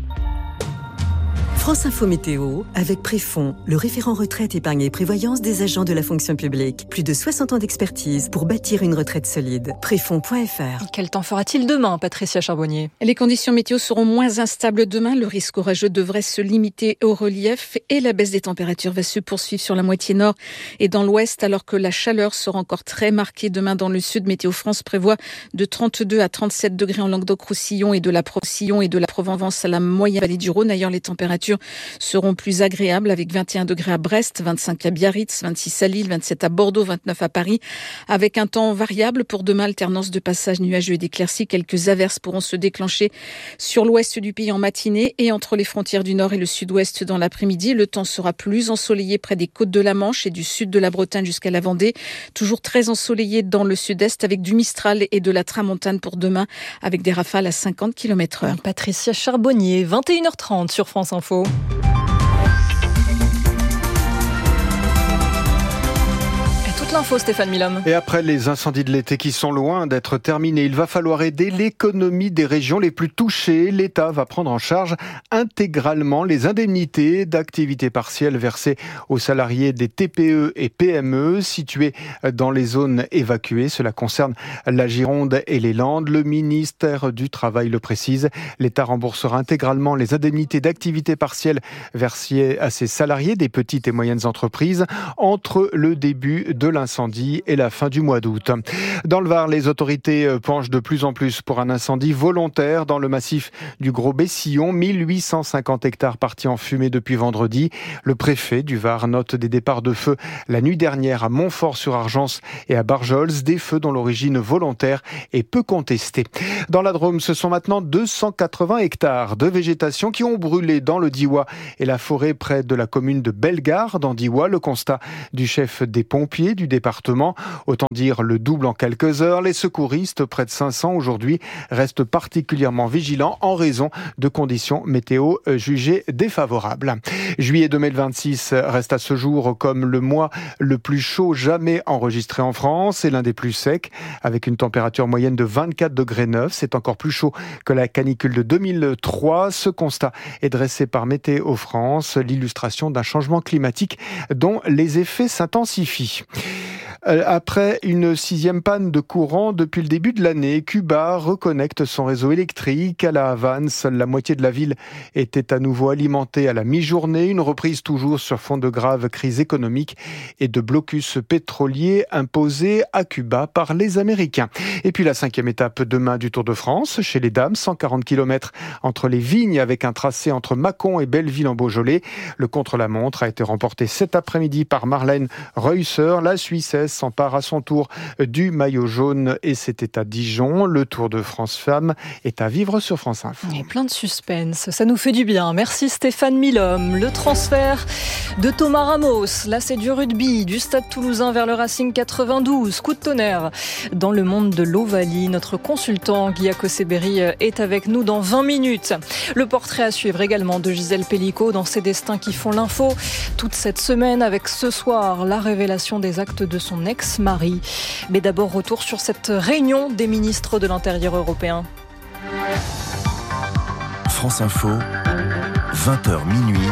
France Info Météo, avec Préfond, le référent retraite, épargne et prévoyance des agents de la fonction publique. Plus de 60 ans d'expertise pour bâtir une retraite solide. Préfond.fr. Quel temps fera-t-il demain, Patricia Charbonnier ? Les conditions météo seront moins instables demain. Le risque orageux devrait se limiter au relief et la baisse des températures va se poursuivre sur la moitié nord et dans l'ouest, alors que la chaleur sera encore très marquée demain dans le sud. Météo France prévoit de 32 à 37 degrés en Languedoc-Roussillon et de la Provence à la moyenne vallée du Rhône. Ailleurs, les températures seront plus agréables avec 21 degrés à Brest, 25 à Biarritz, 26 à Lille, 27 à Bordeaux, 29 à Paris. Avec un temps variable pour demain, alternance de passages nuageux et d'éclaircies. Quelques averses pourront se déclencher sur l'ouest du pays en matinée et entre les frontières du nord et le sud-ouest dans l'après-midi. Le temps sera plus ensoleillé près des côtes de la Manche et du sud de la Bretagne jusqu'à la Vendée. Toujours très ensoleillé dans le sud-est avec du Mistral et de la Tramontane pour demain avec des rafales à 50 km/h. Patricia Charbonnier, 21h30 sur France Info. toute l'info, Stéphane Milhomme. Et après les incendies de l'été qui sont loin d'être terminés, il va falloir aider l'économie des régions les plus touchées. L'État va prendre en charge intégralement les indemnités d'activité partielle versées aux salariés des TPE et PME situés dans les zones évacuées. Cela concerne la Gironde et les Landes. Le ministère du Travail le précise. L'État remboursera intégralement les indemnités d'activité partielle versées à ses salariés des petites et moyennes entreprises entre le début de l'incendie et la fin du mois d'août. Dans le Var, les autorités penchent de plus en plus pour un incendie volontaire dans le massif du Gros-Bessillon. 1850 hectares partis en fumée depuis vendredi. Le préfet du Var note des départs de feu la nuit dernière à Montfort-sur-Argence et à Barjols, des feux dont l'origine volontaire est peu contestée. Dans la Drôme, ce sont maintenant 280 hectares de végétation qui ont brûlé dans le Diois et la forêt près de la commune de Bellegarde en Diois. Le constat du chef des pompiers du département, autant dire le double en quelques heures. Les secouristes, près de 500 aujourd'hui, restent particulièrement vigilants en raison de conditions météo jugées défavorables. Juillet 2026 reste à ce jour comme le mois le plus chaud jamais enregistré en France et l'un des plus secs, avec une température moyenne de 24 degrés 9. C'est encore plus chaud que la canicule de 2003. Ce constat est dressé par Météo France, l'illustration d'un changement climatique dont les effets s'intensifient. Après une 6e panne de courant depuis le début de l'année, Cuba reconnecte son réseau électrique à La Havane. Seule la moitié de la ville était à nouveau alimentée à la mi-journée. Une reprise toujours sur fond de grave crise économique et de blocus pétrolier imposé à Cuba par les Américains. Et puis la 5e étape demain du Tour de France chez les dames, 140 km entre les vignes avec un tracé entre Mâcon et Belleville en Beaujolais. Le contre-la-montre a été remporté cet après-midi par Marlène Reusser. La Suissesse s'empare à son tour du maillot jaune et c'était à Dijon. Le Tour de France Femmes est à vivre sur France Info. Et plein de suspense, ça nous fait du bien. Merci Stéphane Milhomme. Le transfert de Thomas Ramos, là c'est du rugby, du Stade Toulousain vers le Racing 92. Coup de tonnerre dans le monde de l'Ovalie. Notre consultant Guy Akoseberi est avec nous dans 20 minutes. Le portrait à suivre également de Gisèle Pellicot dans Ses destins qui font l'info. Toute cette semaine avec ce soir la révélation des actes de son ex-mari. Mais d'abord, retour sur cette réunion des ministres de l'Intérieur européens. France Info, 20h minuit.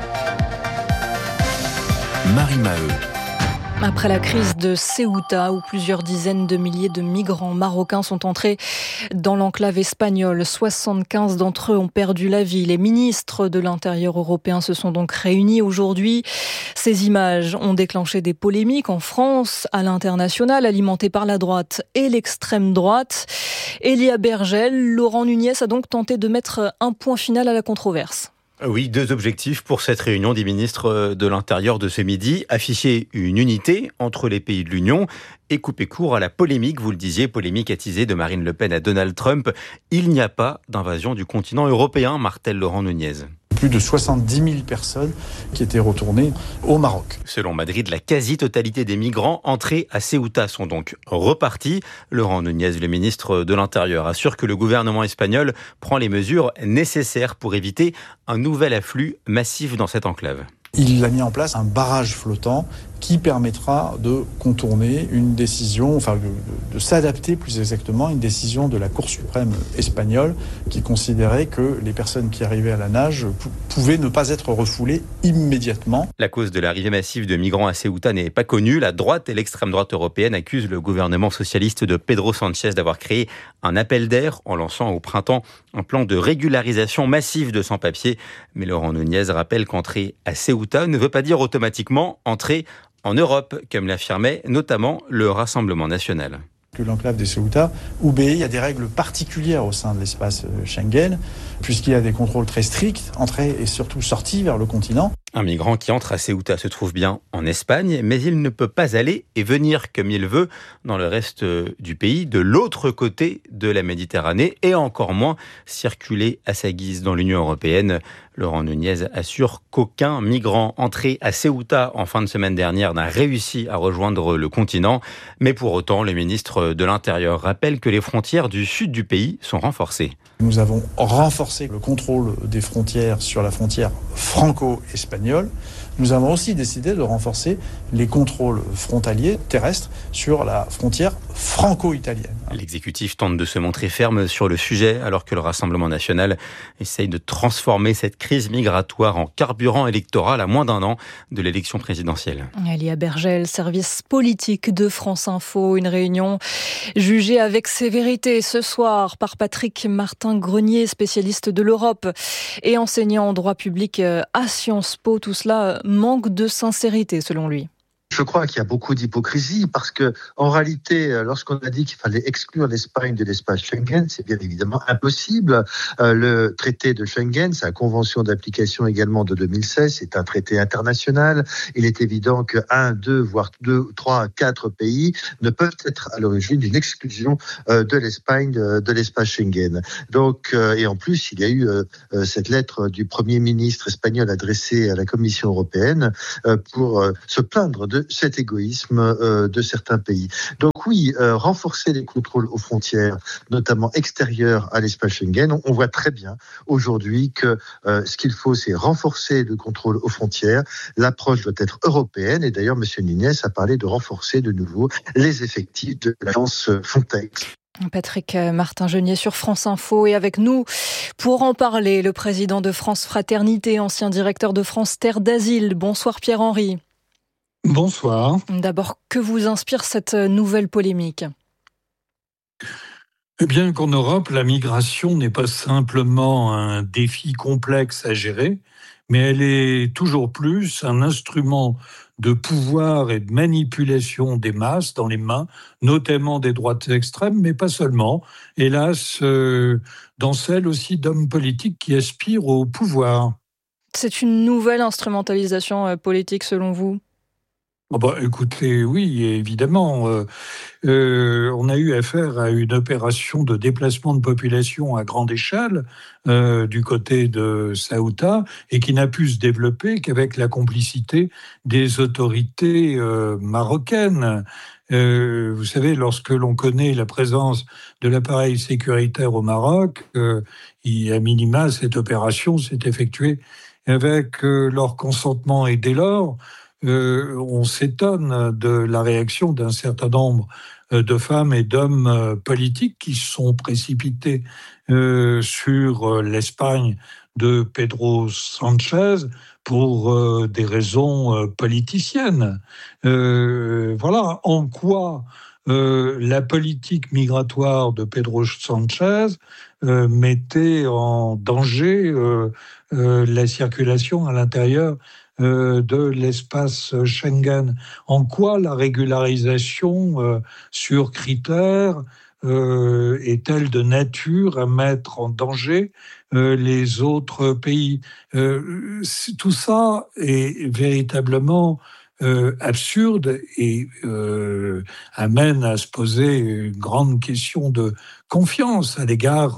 Marie Maheu. Après la crise de Ceuta, où plusieurs dizaines de milliers de migrants marocains sont entrés dans l'enclave espagnole, 75 d'entre eux ont perdu la vie. Les ministres de l'Intérieur européens se sont donc réunis aujourd'hui. Ces images ont déclenché des polémiques en France, à l'international, alimentées par la droite et l'extrême droite. Elia Bergel, Laurent Nunez a donc tenté de mettre un point final à la controverse. Oui, 2 objectifs pour cette réunion des ministres de l'Intérieur de ce midi. Afficher une unité entre les pays de l'Union et couper court à la polémique, vous le disiez, polémique attisée de Marine Le Pen à Donald Trump. Il n'y a pas d'invasion du continent européen, martèle Laurent Nunez. Plus de 70 000 personnes qui étaient retournées au Maroc. Selon Madrid, la quasi-totalité des migrants entrés à Ceuta sont donc repartis. Laurent Nunez, le ministre de l'Intérieur, assure que le gouvernement espagnol prend les mesures nécessaires pour éviter un nouvel afflux massif dans cette enclave. Il a mis en place un barrage flottant qui permettra de contourner une décision, enfin de s'adapter plus exactement à une décision de la Cour suprême espagnole qui considérait que les personnes qui arrivaient à la nage pouvaient ne pas être refoulées immédiatement. La cause de l'arrivée massive de migrants à Ceuta n'est pas connue. La droite et l'extrême droite européenne accusent le gouvernement socialiste de Pedro Sánchez d'avoir créé un appel d'air en lançant au printemps un plan de régularisation massive de sans-papiers. Mais Laurent Nunez rappelle qu'entrer à Ceuta ne veut pas dire automatiquement entrer en Europe, comme l'affirmait notamment le Rassemblement national. Que l'enclave de Ceuta obéit à des règles particulières au sein de l'espace Schengen, puisqu'il y a des contrôles très stricts, entrée et surtout sortie vers le continent. Un migrant qui entre à Ceuta se trouve bien en Espagne, mais il ne peut pas aller et venir comme il veut dans le reste du pays, de l'autre côté de la Méditerranée, et encore moins circuler à sa guise dans l'Union européenne. Laurent Nunez assure qu'aucun migrant entré à Ceuta en fin de semaine dernière n'a réussi à rejoindre le continent. Mais pour autant, le ministre de l'Intérieur rappelle que les frontières du sud du pays sont renforcées. Nous avons renforcé le contrôle des frontières sur la frontière franco-espagnole. Nous avons aussi décidé de renforcer les contrôles frontaliers terrestres sur la frontière franco-italienne. L'exécutif tente de se montrer ferme sur le sujet alors que le Rassemblement national essaye de transformer cette crise migratoire en carburant électoral à moins d'1 an de l'élection présidentielle. Elia Bergel, service politique de France Info, une réunion jugée avec sévérité ce soir par Patrick Martin-Grenier, spécialiste de l'Europe et enseignant en droit public à Sciences Po. Tout cela manque de sincérité selon lui. Je crois qu'il y a beaucoup d'hypocrisie parce que, en réalité, lorsqu'on a dit qu'il fallait exclure l'Espagne de l'espace Schengen, c'est bien évidemment impossible. Le traité de Schengen, c'est la convention d'application également de 2016, c'est un traité international. Il est évident que 1, 2, voire 2, 3, 4 pays ne peuvent être à l'origine d'une exclusion de l'Espagne de l'espace Schengen. Donc, et en plus, il y a eu cette lettre du Premier ministre espagnol adressée à la Commission européenne pour se plaindre de cet égoïsme de certains pays. Donc oui, renforcer les contrôles aux frontières, notamment extérieures à l'espace Schengen, on voit très bien aujourd'hui que ce qu'il faut, c'est renforcer le contrôle aux frontières. L'approche doit être européenne et d'ailleurs, M. Nunez a parlé de renforcer de nouveau les effectifs de l'agence Frontex. Patrick Martin-Grenier sur France Info et avec nous pour en parler, le président de France Fraternité, ancien directeur de France Terre d'Asile. Bonsoir Pierre-Henri. Bonsoir. D'abord, que vous inspire cette nouvelle polémique ? Eh bien, qu'en Europe, la migration n'est pas simplement un défi complexe à gérer, mais elle est toujours plus un instrument de pouvoir et de manipulation des masses dans les mains, notamment des droites extrêmes, mais pas seulement. Hélas, dans celles aussi d'hommes politiques qui aspirent au pouvoir. C'est une nouvelle instrumentalisation politique selon vous ? Écoutez, oui, évidemment. On a eu affaire à une opération de déplacement de population à grande échelle du côté de Ceuta et qui n'a pu se développer qu'avec la complicité des autorités marocaines. Vous savez, lorsque l'on connaît la présence de l'appareil sécuritaire au Maroc, à minima, cette opération s'est effectuée avec leur consentement et dès lors, on s'étonne de la réaction d'un certain nombre de femmes et d'hommes politiques qui se sont précipités sur l'Espagne de Pedro Sánchez pour des raisons politiciennes. Voilà en quoi la politique migratoire de Pedro Sánchez mettait en danger la circulation à l'intérieur de l'espace Schengen. En quoi la régularisation sur critères est-elle de nature à mettre en danger les autres pays ? Tout ça est véritablement absurde et amène à se poser une grande question de confiance à l'égard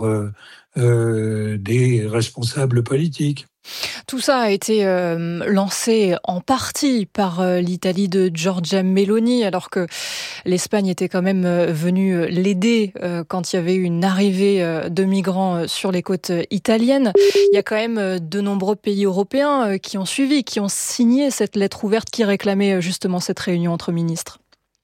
des responsables politiques. Tout ça a été lancé en partie par l'Italie de Giorgia Meloni, alors que l'Espagne était quand même venue l'aider quand il y avait eu une arrivée de migrants sur les côtes italiennes. Il y a quand même de nombreux pays européens qui ont suivi, qui ont signé cette lettre ouverte qui réclamait justement cette réunion entre ministres.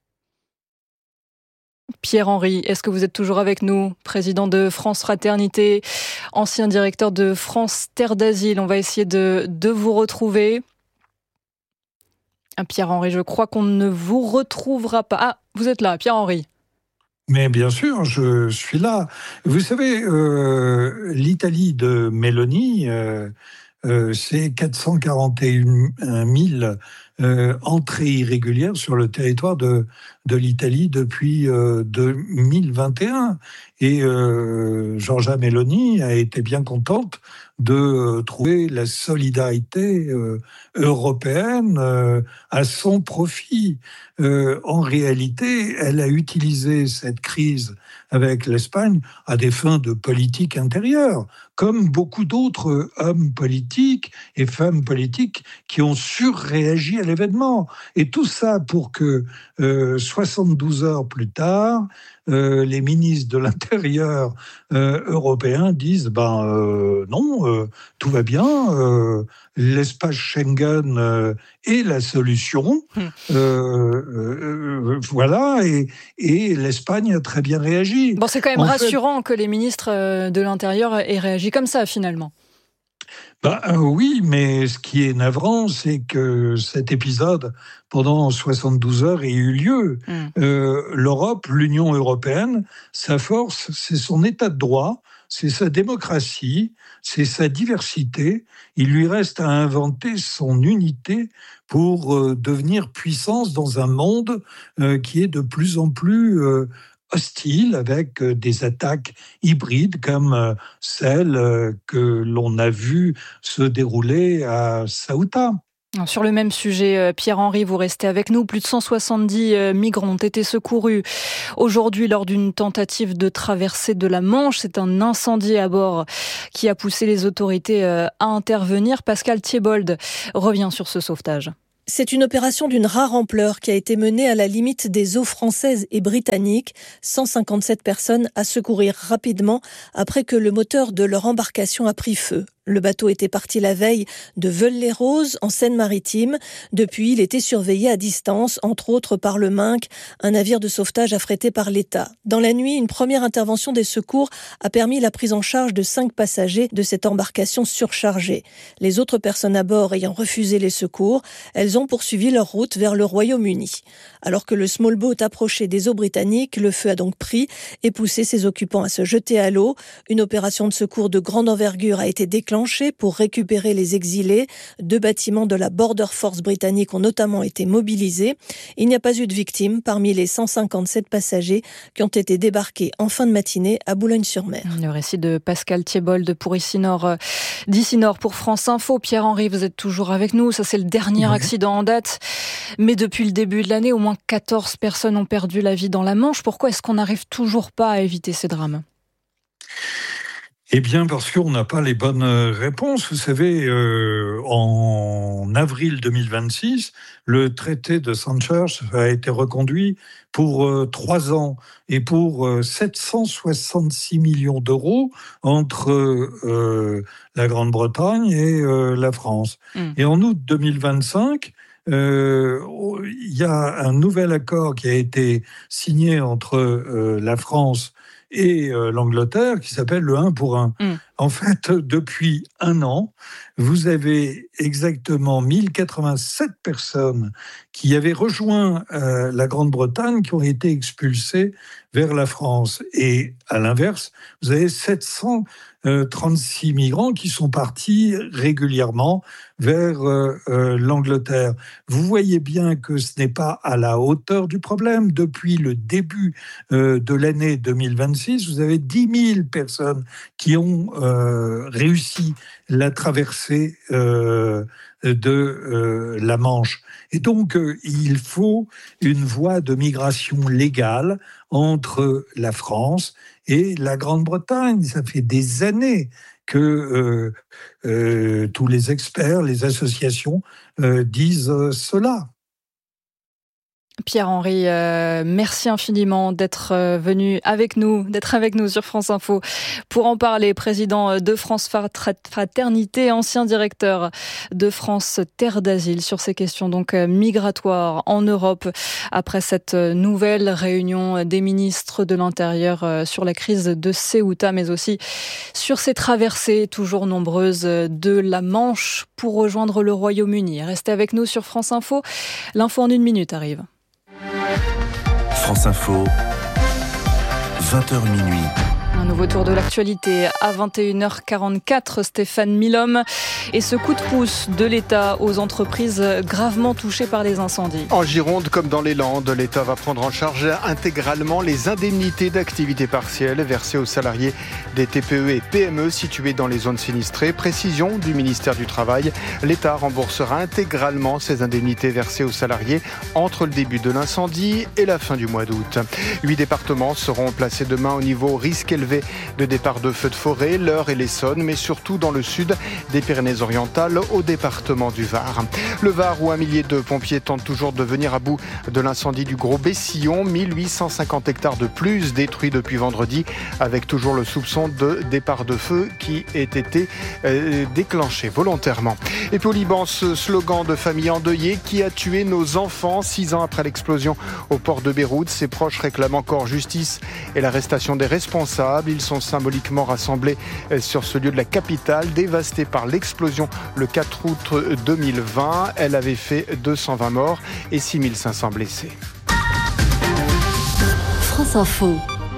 Pierre-Henri, est-ce que vous êtes toujours avec nous, président de France Fraternité, ancien directeur de France Terre d'Asile? On va essayer de vous retrouver. Pierre-Henri, je crois qu'on ne vous retrouvera pas. Ah, vous êtes là, Pierre-Henri. Mais bien sûr, je suis là. Vous savez, l'Italie de Meloni, c'est 441 000 entrée irrégulière sur le territoire de l'Italie depuis 2021. Et Giorgia Meloni a été bien contente de trouver la solidarité européenne à son profit. En réalité, elle a utilisé cette crise avec l'Espagne à des fins de politique intérieure, comme beaucoup d'autres hommes politiques et femmes politiques qui ont surréagi à l'événement. Et tout ça pour que 72 heures plus tard, les ministres de l'Intérieur européens disent non, tout va bien, l'espace Schengen est la solution. Voilà, et l'Espagne a très bien réagi. Bon, c'est quand même rassurant que les ministres de l'Intérieur aient réagi comme ça, finalement. Oui, mais ce qui est navrant, c'est que cet épisode, pendant 72 heures, ait eu lieu. L'Europe, l'Union européenne, sa force, c'est son état de droit, c'est sa démocratie, c'est sa diversité. Il lui reste à inventer son unité pour devenir puissance dans un monde qui est de plus en plus hostile, avec des attaques hybrides comme celle que l'on a vu se dérouler à Ceuta. Sur le même sujet, Pierre-Henri, vous restez avec nous. Plus de 170 migrants ont été secourus aujourd'hui lors d'une tentative de traversée de la Manche. C'est un incendie à bord qui a poussé les autorités à intervenir. Pascal Thiebold revient sur ce sauvetage. C'est une opération d'une rare ampleur qui a été menée à la limite des eaux françaises et britanniques. 157 personnes à secourir rapidement après que le moteur de leur embarcation a pris feu. Le bateau était parti la veille de Veules-les-Roses, en Seine-Maritime. Depuis, il était surveillé à distance, entre autres par le Minc, un navire de sauvetage affrété par l'État. Dans la nuit, une première intervention des secours a permis la prise en charge de 5 passagers de cette embarcation surchargée. Les autres personnes à bord ayant refusé les secours, elles ont poursuivi leur route vers le Royaume-Uni. Alors que le small boat approchait des eaux britanniques, le feu a donc pris et poussé ses occupants à se jeter à l'eau. Une opération de secours de grande envergure a été déclenchée pour récupérer les exilés. 2 bâtiments de la Border Force britannique ont notamment été mobilisés. Il n'y a pas eu de victimes parmi les 157 passagers qui ont été débarqués en fin de matinée à Boulogne-sur-Mer. Le récit de Pascal Thiebold pour d'Ici Nord pour France Info. Pierre-Henri, vous êtes toujours avec nous. Ça, c'est le dernier accident en date. Mais depuis le début de l'année, au moins 14 personnes ont perdu la vie dans la Manche. Pourquoi est-ce qu'on n'arrive toujours pas à éviter ces drames ? Eh bien, parce qu'on n'a pas les bonnes réponses. Vous savez, en avril 2026, le traité de Sandhurst a été reconduit pour 3 ans et pour 766 millions d'euros entre la Grande-Bretagne et la France. Et en août 2025, il y a un nouvel accord qui a été signé entre la France et l'Angleterre, qui s'appelle le 1 pour 1. En fait, depuis 1 an, vous avez exactement 1087 personnes qui avaient rejoint la Grande-Bretagne, qui ont été expulsées vers la France. Et à l'inverse, vous avez 736 migrants qui sont partis régulièrement vers l'Angleterre. Vous voyez bien que ce n'est pas à la hauteur du problème. Depuis le début de l'année 2026, vous avez 10 000 personnes qui ont réussi la traversée de la Manche. Et donc, il faut une voie de migration légale entre la France et la Grande-Bretagne. Ça fait des années que tous les experts, les associations disent cela. Pierre-Henri, merci infiniment d'être venu avec nous sur France Info pour en parler. Président de France Fraternité, ancien directeur de France Terre d'Asile sur ces questions donc migratoires en Europe après cette nouvelle réunion des ministres de l'Intérieur sur la crise de Ceuta, mais aussi sur ces traversées toujours nombreuses de la Manche pour rejoindre le Royaume-Uni. Restez avec nous sur France Info. L'info en 1 minute arrive. France Info, 20h minuit. Un nouveau tour de l'actualité à 21h44, Stéphane Milhomme. Et ce coup de pouce de l'État aux entreprises gravement touchées par les incendies. En Gironde comme dans les Landes, l'État va prendre en charge intégralement les indemnités d'activité partielle versées aux salariés des TPE et PME situés dans les zones sinistrées. Précision du ministère du Travail, l'État remboursera intégralement ces indemnités versées aux salariés entre le début de l'incendie et la fin du mois d'août. 8 départements seront placés demain au niveau risque élevé de départ de feux de forêt, l'Eure et l'Essonne, mais surtout dans le sud des Pyrénées-Orientales au département du Var. Le Var où un millier de pompiers tentent toujours de venir à bout de l'incendie du Gros Bessillon, 1850 hectares de plus détruits depuis vendredi, avec toujours le soupçon de départ de feu qui ait été déclenché volontairement. Et puis au Liban, ce slogan de famille endeuillée qui a tué nos enfants 6 ans après l'explosion au port de Beyrouth. Ses proches réclament encore justice et l'arrestation des responsables. Ils sont symboliquement rassemblés sur ce lieu de la capitale, dévasté par l'explosion le 4 août 2020. Elle avait fait 220 morts et 6500 blessés. France Info.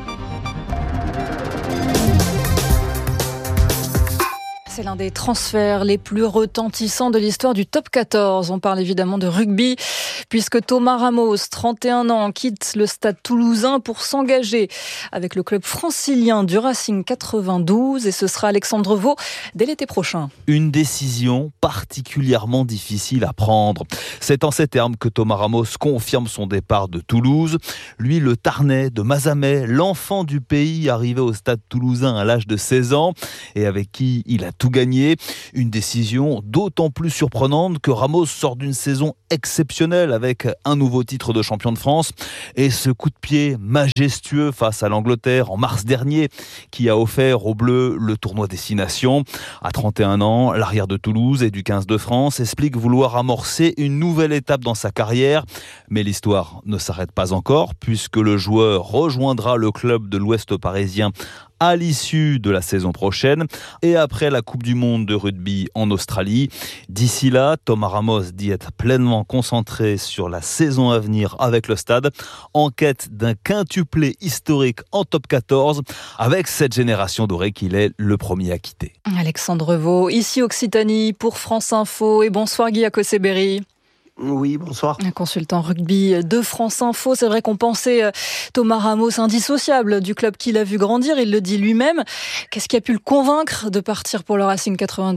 C'est l'un des transferts les plus retentissants de l'histoire du top 14. On parle évidemment de rugby, puisque Thomas Ramos, 31 ans, quitte le stade toulousain pour s'engager avec le club francilien du Racing 92, et ce sera Alexandre Vaux dès l'été prochain. Une décision particulièrement difficile à prendre. C'est en ces termes que Thomas Ramos confirme son départ de Toulouse. Lui, le Tarnais de Mazamet, l'enfant du pays arrivé au stade toulousain à l'âge de 16 ans et avec qui il a tout gagné. Une décision d'autant plus surprenante que Ramos sort d'une saison exceptionnelle avec un nouveau titre de champion de France et ce coup de pied majestueux face à l'Angleterre en mars dernier qui a offert aux Bleus le tournoi Destination. À 31 ans, l'arrière de Toulouse et du 15 de France explique vouloir amorcer une nouvelle étape dans sa carrière. Mais l'histoire ne s'arrête pas encore puisque le joueur rejoindra le club de l'Ouest parisien à l'issue de la saison prochaine et après la Coupe du Monde de rugby en Australie. D'ici là, Thomas Ramos dit être pleinement concentré sur la saison à venir avec le Stade, en quête d'un quintuplé historique en top 14, avec cette génération dorée qu'il est le premier à quitter. Alexandre Vaux, ici Occitanie pour France Info, et bonsoir Guy Akoseberi. Oui, bonsoir. Un consultant rugby de France Info. C'est vrai qu'on pensait Thomas Ramos indissociable du club qu'il a vu grandir. Il le dit lui-même. Qu'est-ce qui a pu le convaincre de partir pour le Racing 92 ?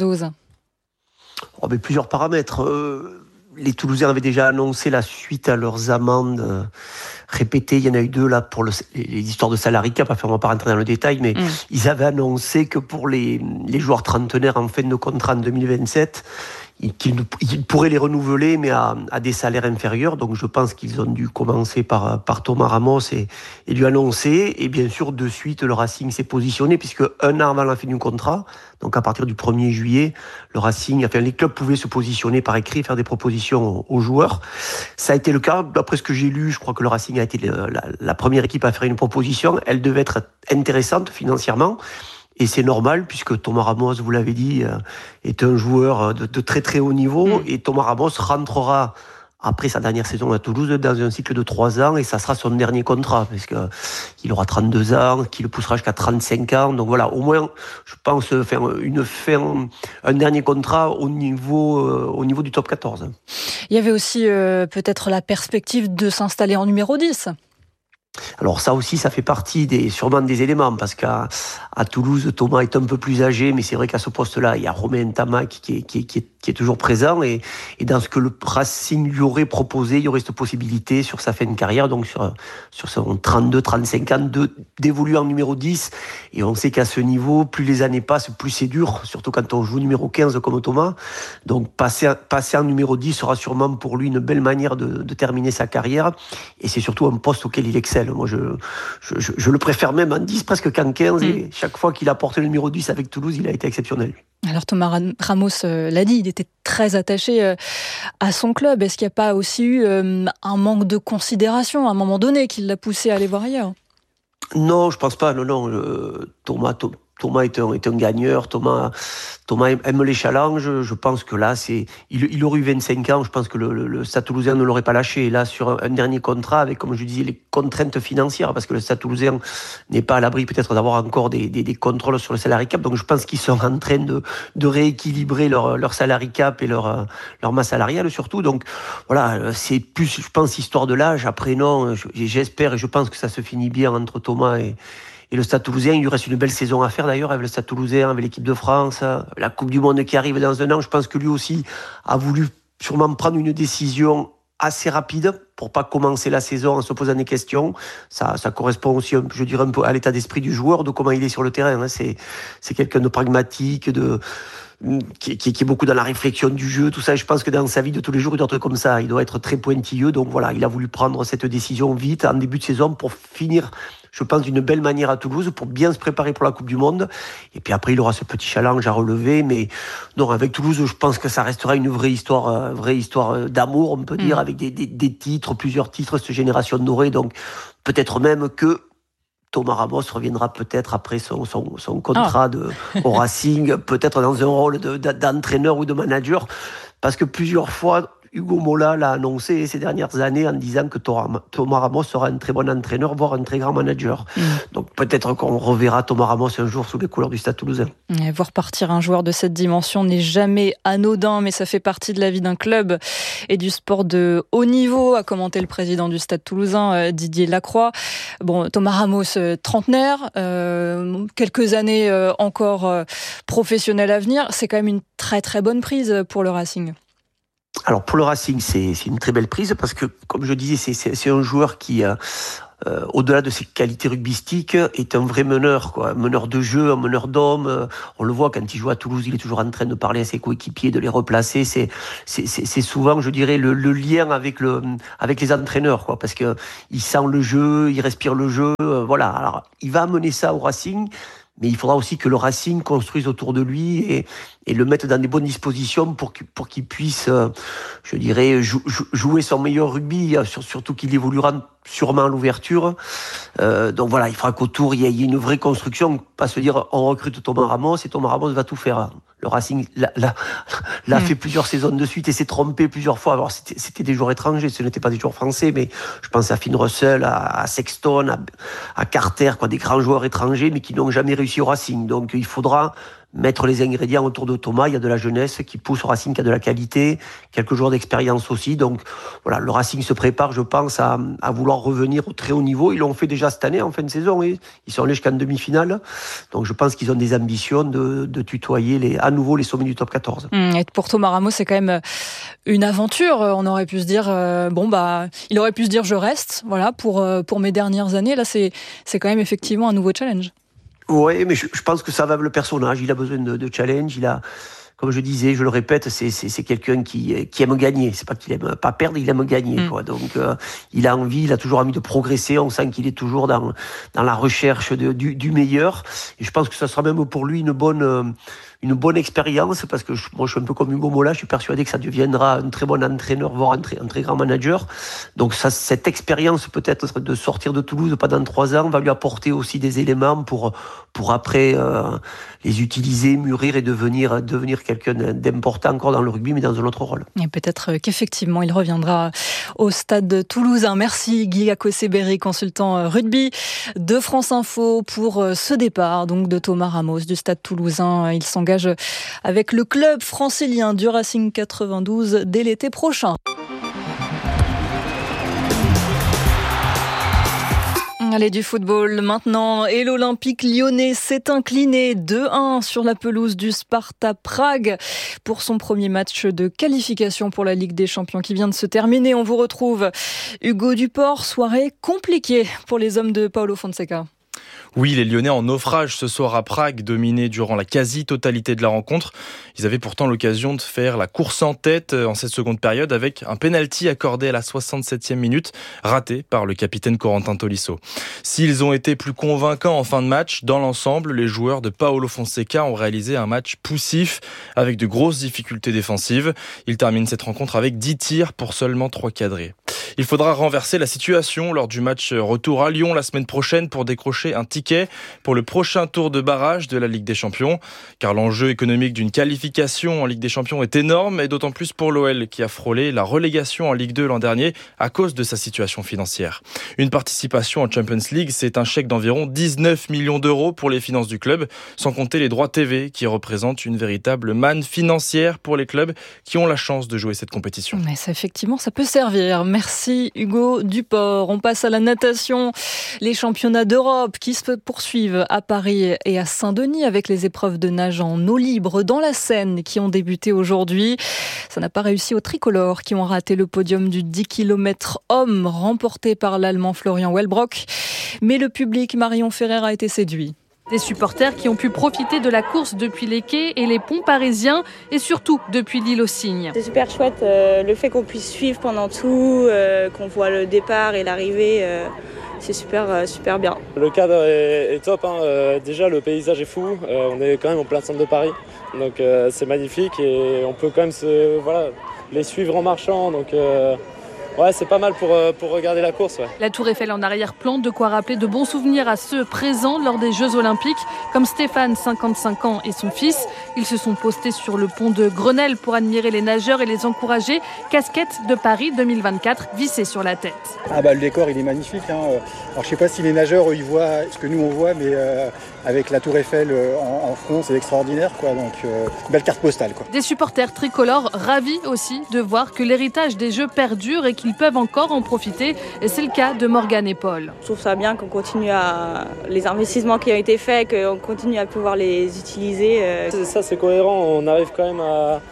Plusieurs paramètres. Les Toulousains avaient déjà annoncé la suite à leurs amendes répétées. Il y en a eu 2 là pour les histoires de salariés. On va pas rentrer dans le détail, mais ils avaient annoncé que pour les joueurs trentenaires en fin de contrat en 2027, qu'ils pourraient les renouveler, mais à des salaires inférieurs. Donc je pense qu'ils ont dû commencer par Thomas Ramos et lui annoncer. Et bien sûr, de suite, le Racing s'est positionné, puisque 1 an avant la fin du contrat, donc à partir du 1er juillet, les clubs pouvaient se positionner par écrit, faire des propositions aux joueurs. Ça a été le cas. D'après ce que j'ai lu, je crois que le Racing a été la première équipe à faire une proposition. Elle devait être intéressante financièrement. Et c'est normal, puisque Thomas Ramos, vous l'avez dit, est un joueur de très très haut niveau. Et Thomas Ramos rentrera, après sa dernière saison à Toulouse, dans un cycle de 3 ans, et ça sera son dernier contrat, parce qu'il aura 32 ans, qu'il le poussera jusqu'à 35 ans. Donc voilà, au moins, je pense, faire un dernier contrat au niveau du top 14. Il y avait aussi peut-être la perspective de s'installer en numéro 10. Alors ça aussi, ça fait partie sûrement des éléments, parce qu'à Toulouse, Thomas est un peu plus âgé, mais c'est vrai qu'à ce poste-là, il y a Romain Tamac qui est toujours présent, et dans ce que le Racing lui aurait proposé, il y aurait cette possibilité sur sa fin de carrière, donc sur son 32-35 ans, d'évoluer en numéro 10, et on sait qu'à ce niveau, plus les années passent, plus c'est dur, surtout quand on joue numéro 15 comme Thomas. Donc passer en numéro 10 sera sûrement pour lui une belle manière de terminer sa carrière, et c'est surtout un poste auquel il excelle. Moi, je le préfère même en 10 presque qu'en 15, et chaque fois qu'il a porté le numéro 10 avec Toulouse, il a été exceptionnel. Alors Thomas Ramos l'a dit, il était très attaché à son club. Est-ce qu'il n'y a pas aussi eu un manque de considération à un moment donné qui l'a poussé à aller voir ailleurs ? Non, je pense pas. Non. Thomas est un gagneur. Thomas aime les challenges. Je pense que là, il aurait eu 25 ans. Je pense que le Stade Toulousain ne l'aurait pas lâché. Et là, sur un dernier contrat, avec, comme je disais, les contraintes financières, parce que le Stade Toulousain n'est pas à l'abri peut-être d'avoir encore des contrôles sur le salary cap. Donc, je pense qu'ils sont en train de rééquilibrer leur salary cap et leur masse salariale surtout. Donc, voilà, c'est plus, je pense, histoire de l'âge. Après, non, j'espère et je pense que ça se finit bien entre Thomas et le Stade Toulousain. Il lui reste une belle saison à faire d'ailleurs avec le Stade Toulousain, avec l'équipe de France, la Coupe du Monde qui arrive dans un an. Je pense que lui aussi a voulu sûrement prendre une décision assez rapide pour pas commencer la saison en se posant des questions. Ça correspond aussi, je dirais, un peu à l'état d'esprit du joueur, de comment il est sur le terrain. C'est quelqu'un de pragmatique, qui est beaucoup dans la réflexion du jeu, tout ça. Je pense que dans sa vie de tous les jours, il doit être comme ça. Il doit être très pointilleux. Donc voilà, il a voulu prendre cette décision vite, en début de saison, pour finir, je pense, d'une belle manière à Toulouse, pour bien se préparer pour la Coupe du Monde. Et puis après, il aura ce petit challenge à relever. Mais non, avec Toulouse, je pense que ça restera une vraie histoire d'amour, on peut dire, avec des titres, plusieurs titres, cette génération dorée. Donc peut-être même que Thomas Ramos reviendra peut-être après son contrat au Racing, peut-être dans un rôle d'entraîneur ou de manager, parce que plusieurs fois, Hugo Mola l'a annoncé ces dernières années en disant que Thomas Ramos sera un très bon entraîneur, voire un très grand manager. Donc peut-être qu'on reverra Thomas Ramos un jour sous les couleurs du Stade Toulousain. Et voir partir un joueur de cette dimension n'est jamais anodin, mais ça fait partie de la vie d'un club et du sport de haut niveau, a commenté le président du Stade Toulousain, Didier Lacroix. Bon, Thomas Ramos, trentenaire, quelques années encore professionnel à venir, c'est quand même une très très bonne prise pour le Racing. Alors pour le Racing, c'est une très belle prise parce que, comme je disais, c'est un joueur qui, au-delà de ses qualités rugbystiques, est un vrai meneur, quoi. Un meneur de jeu, un meneur d'hommes. On le voit quand il joue à Toulouse, il est toujours en train de parler à ses coéquipiers, de les replacer. C'est souvent, je dirais, le lien avec les entraîneurs, quoi, parce que il sent le jeu, il respire le jeu. Voilà. Alors il va amener ça au Racing. Mais il faudra aussi que le Racing construise autour de lui et le mette dans des bonnes dispositions pour qu'il puisse, je dirais, jouer son meilleur rugby, surtout qu'il évoluera sûrement à l'ouverture. Donc voilà, il faudra qu'autour, il y ait une vraie construction, pas se dire on recrute Thomas Ramos et Thomas Ramos va tout faire. Le Racing l'a fait plusieurs saisons de suite et s'est trompé plusieurs fois. Alors c'était des joueurs étrangers, ce n'étaient pas des joueurs français, mais je pense à Finn Russell, à Sexton, à Carter, quoi, des grands joueurs étrangers, mais qui n'ont jamais réussi au Racing. Donc il faudra mettre les ingrédients autour de Thomas. Il y a de la jeunesse qui pousse au Racing, qui a de la qualité, quelques joueurs d'expérience aussi. Donc voilà, le Racing se prépare, je pense, à vouloir revenir au très haut niveau. Ils l'ont fait déjà cette année, en fin de saison, et ils sont allés jusqu'en demi-finale. Donc je pense qu'ils ont des ambitions de tutoyer à nouveau les sommets du top 14. Et pour Thomas Ramos, c'est quand même une aventure. On aurait pu se dire, il aurait pu se dire je reste, voilà, pour mes dernières années. Là, c'est quand même effectivement un nouveau challenge. Oui, mais je pense que ça va le personnage. Il a besoin de challenge. Il a, comme je disais, je le répète, c'est quelqu'un qui aime gagner. C'est pas qu'il aime pas perdre, il aime gagner, quoi. Donc, il a toujours envie de progresser. On sent qu'il est toujours dans la recherche du meilleur. Et je pense que ça sera même pour lui une bonne expérience, parce que moi je suis un peu comme Hugo Mola, je suis persuadé que ça deviendra un très bon entraîneur, voire un très grand manager. Donc cette expérience peut-être de sortir de Toulouse pendant 3 ans va lui apporter aussi des éléments pour après les utiliser, mûrir et devenir quelqu'un d'important encore dans le rugby, mais dans un autre rôle. Et peut-être qu'effectivement il reviendra au Stade Toulousain. Merci Guy Acossé-Berry, consultant rugby de France Info, pour ce départ donc de Thomas Ramos du Stade Toulousain. Il s'engage avec le club francilien du Racing 92 dès l'été prochain. Allez, du football maintenant, et l'Olympique lyonnais s'est incliné 2-1 sur la pelouse du Sparta Prague pour son premier match de qualification pour la Ligue des Champions qui vient de se terminer. On vous retrouve Hugo Duport, soirée compliquée pour les hommes de Paulo Fonseca. Oui, les Lyonnais en naufrage ce soir à Prague, dominés durant la quasi-totalité de la rencontre. Ils avaient pourtant l'occasion de faire la course en tête en cette seconde période avec un pénalty accordé à la 67e minute, raté par le capitaine Corentin Tolisso. S'ils ont été plus convaincants en fin de match, dans l'ensemble, les joueurs de Paulo Fonseca ont réalisé un match poussif avec de grosses difficultés défensives. Ils terminent cette rencontre avec 10 tirs pour seulement 3 cadrés. Il faudra renverser la situation lors du match retour à Lyon la semaine prochaine pour décrocher un ticket pour le prochain tour de barrage de la Ligue des Champions. Car l'enjeu économique d'une qualification en Ligue des Champions est énorme, et d'autant plus pour l'OL qui a frôlé la relégation en Ligue 2 l'an dernier à cause de sa situation financière. Une participation en Champions League, c'est un chèque d'environ 19 millions d'euros pour les finances du club, sans compter les droits TV qui représentent une véritable manne financière pour les clubs qui ont la chance de jouer cette compétition. Mais ça, effectivement, ça peut servir. Merci Hugo Duport. On passe à la natation. Les championnats d'Europe qui se poursuivent à Paris et à Saint-Denis avec les épreuves de nage en eau libre dans la Seine qui ont débuté aujourd'hui. Ça n'a pas réussi aux tricolores qui ont raté le podium du 10 km hommes remporté par l'Allemand Florian Wellbrock. Mais le public, Marion Ferrer, a été séduit. Des supporters qui ont pu profiter de la course depuis les quais et les ponts parisiens et surtout depuis l'île aux Cygnes. C'est super chouette, le fait qu'on puisse suivre pendant tout, qu'on voit le départ et l'arrivée, c'est super bien. Le cadre est top, déjà le paysage est fou, on est quand même en plein centre de Paris, donc c'est magnifique et on peut quand même les suivre en marchant. Donc, ouais, c'est pas mal pour regarder la course. Ouais. La Tour Eiffel en arrière-plan, de quoi rappeler de bons souvenirs à ceux présents lors des Jeux Olympiques, comme Stéphane, 55 ans, et son fils. Ils se sont postés sur le pont de Grenelle pour admirer les nageurs et les encourager. Casquette de Paris 2024 vissée sur la tête. Le décor, il est magnifique. Alors, je sais pas si les nageurs, ils voient ce que nous, on voit, mais avec la Tour Eiffel en front, c'est extraordinaire. Donc, belle carte postale. Des supporters tricolores ravis aussi de voir que l'héritage des Jeux perdure et qu'ils peuvent encore en profiter. Et c'est le cas de Morgane et Paul. Je trouve ça bien qu'on continue les investissements qui ont été faits, qu'on continue à pouvoir les utiliser. Ça, c'est cohérent. On arrive quand même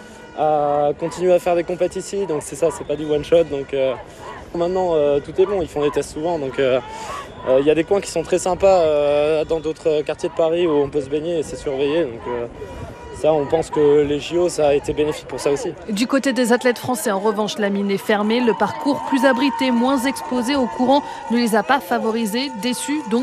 à continuer à faire des compètes ici. Donc c'est ça, c'est pas du one shot. Donc maintenant, tout est bon. Ils font des tests souvent. Donc il y a des coins qui sont très sympas dans d'autres quartiers de Paris où on peut se baigner et c'est surveillé. Donc ça, on pense que les JO, ça a été bénéfique pour ça aussi. Du côté des athlètes français, en revanche, la mine est fermée. Le parcours plus abrité, moins exposé au courant ne les a pas favorisés. Déçus donc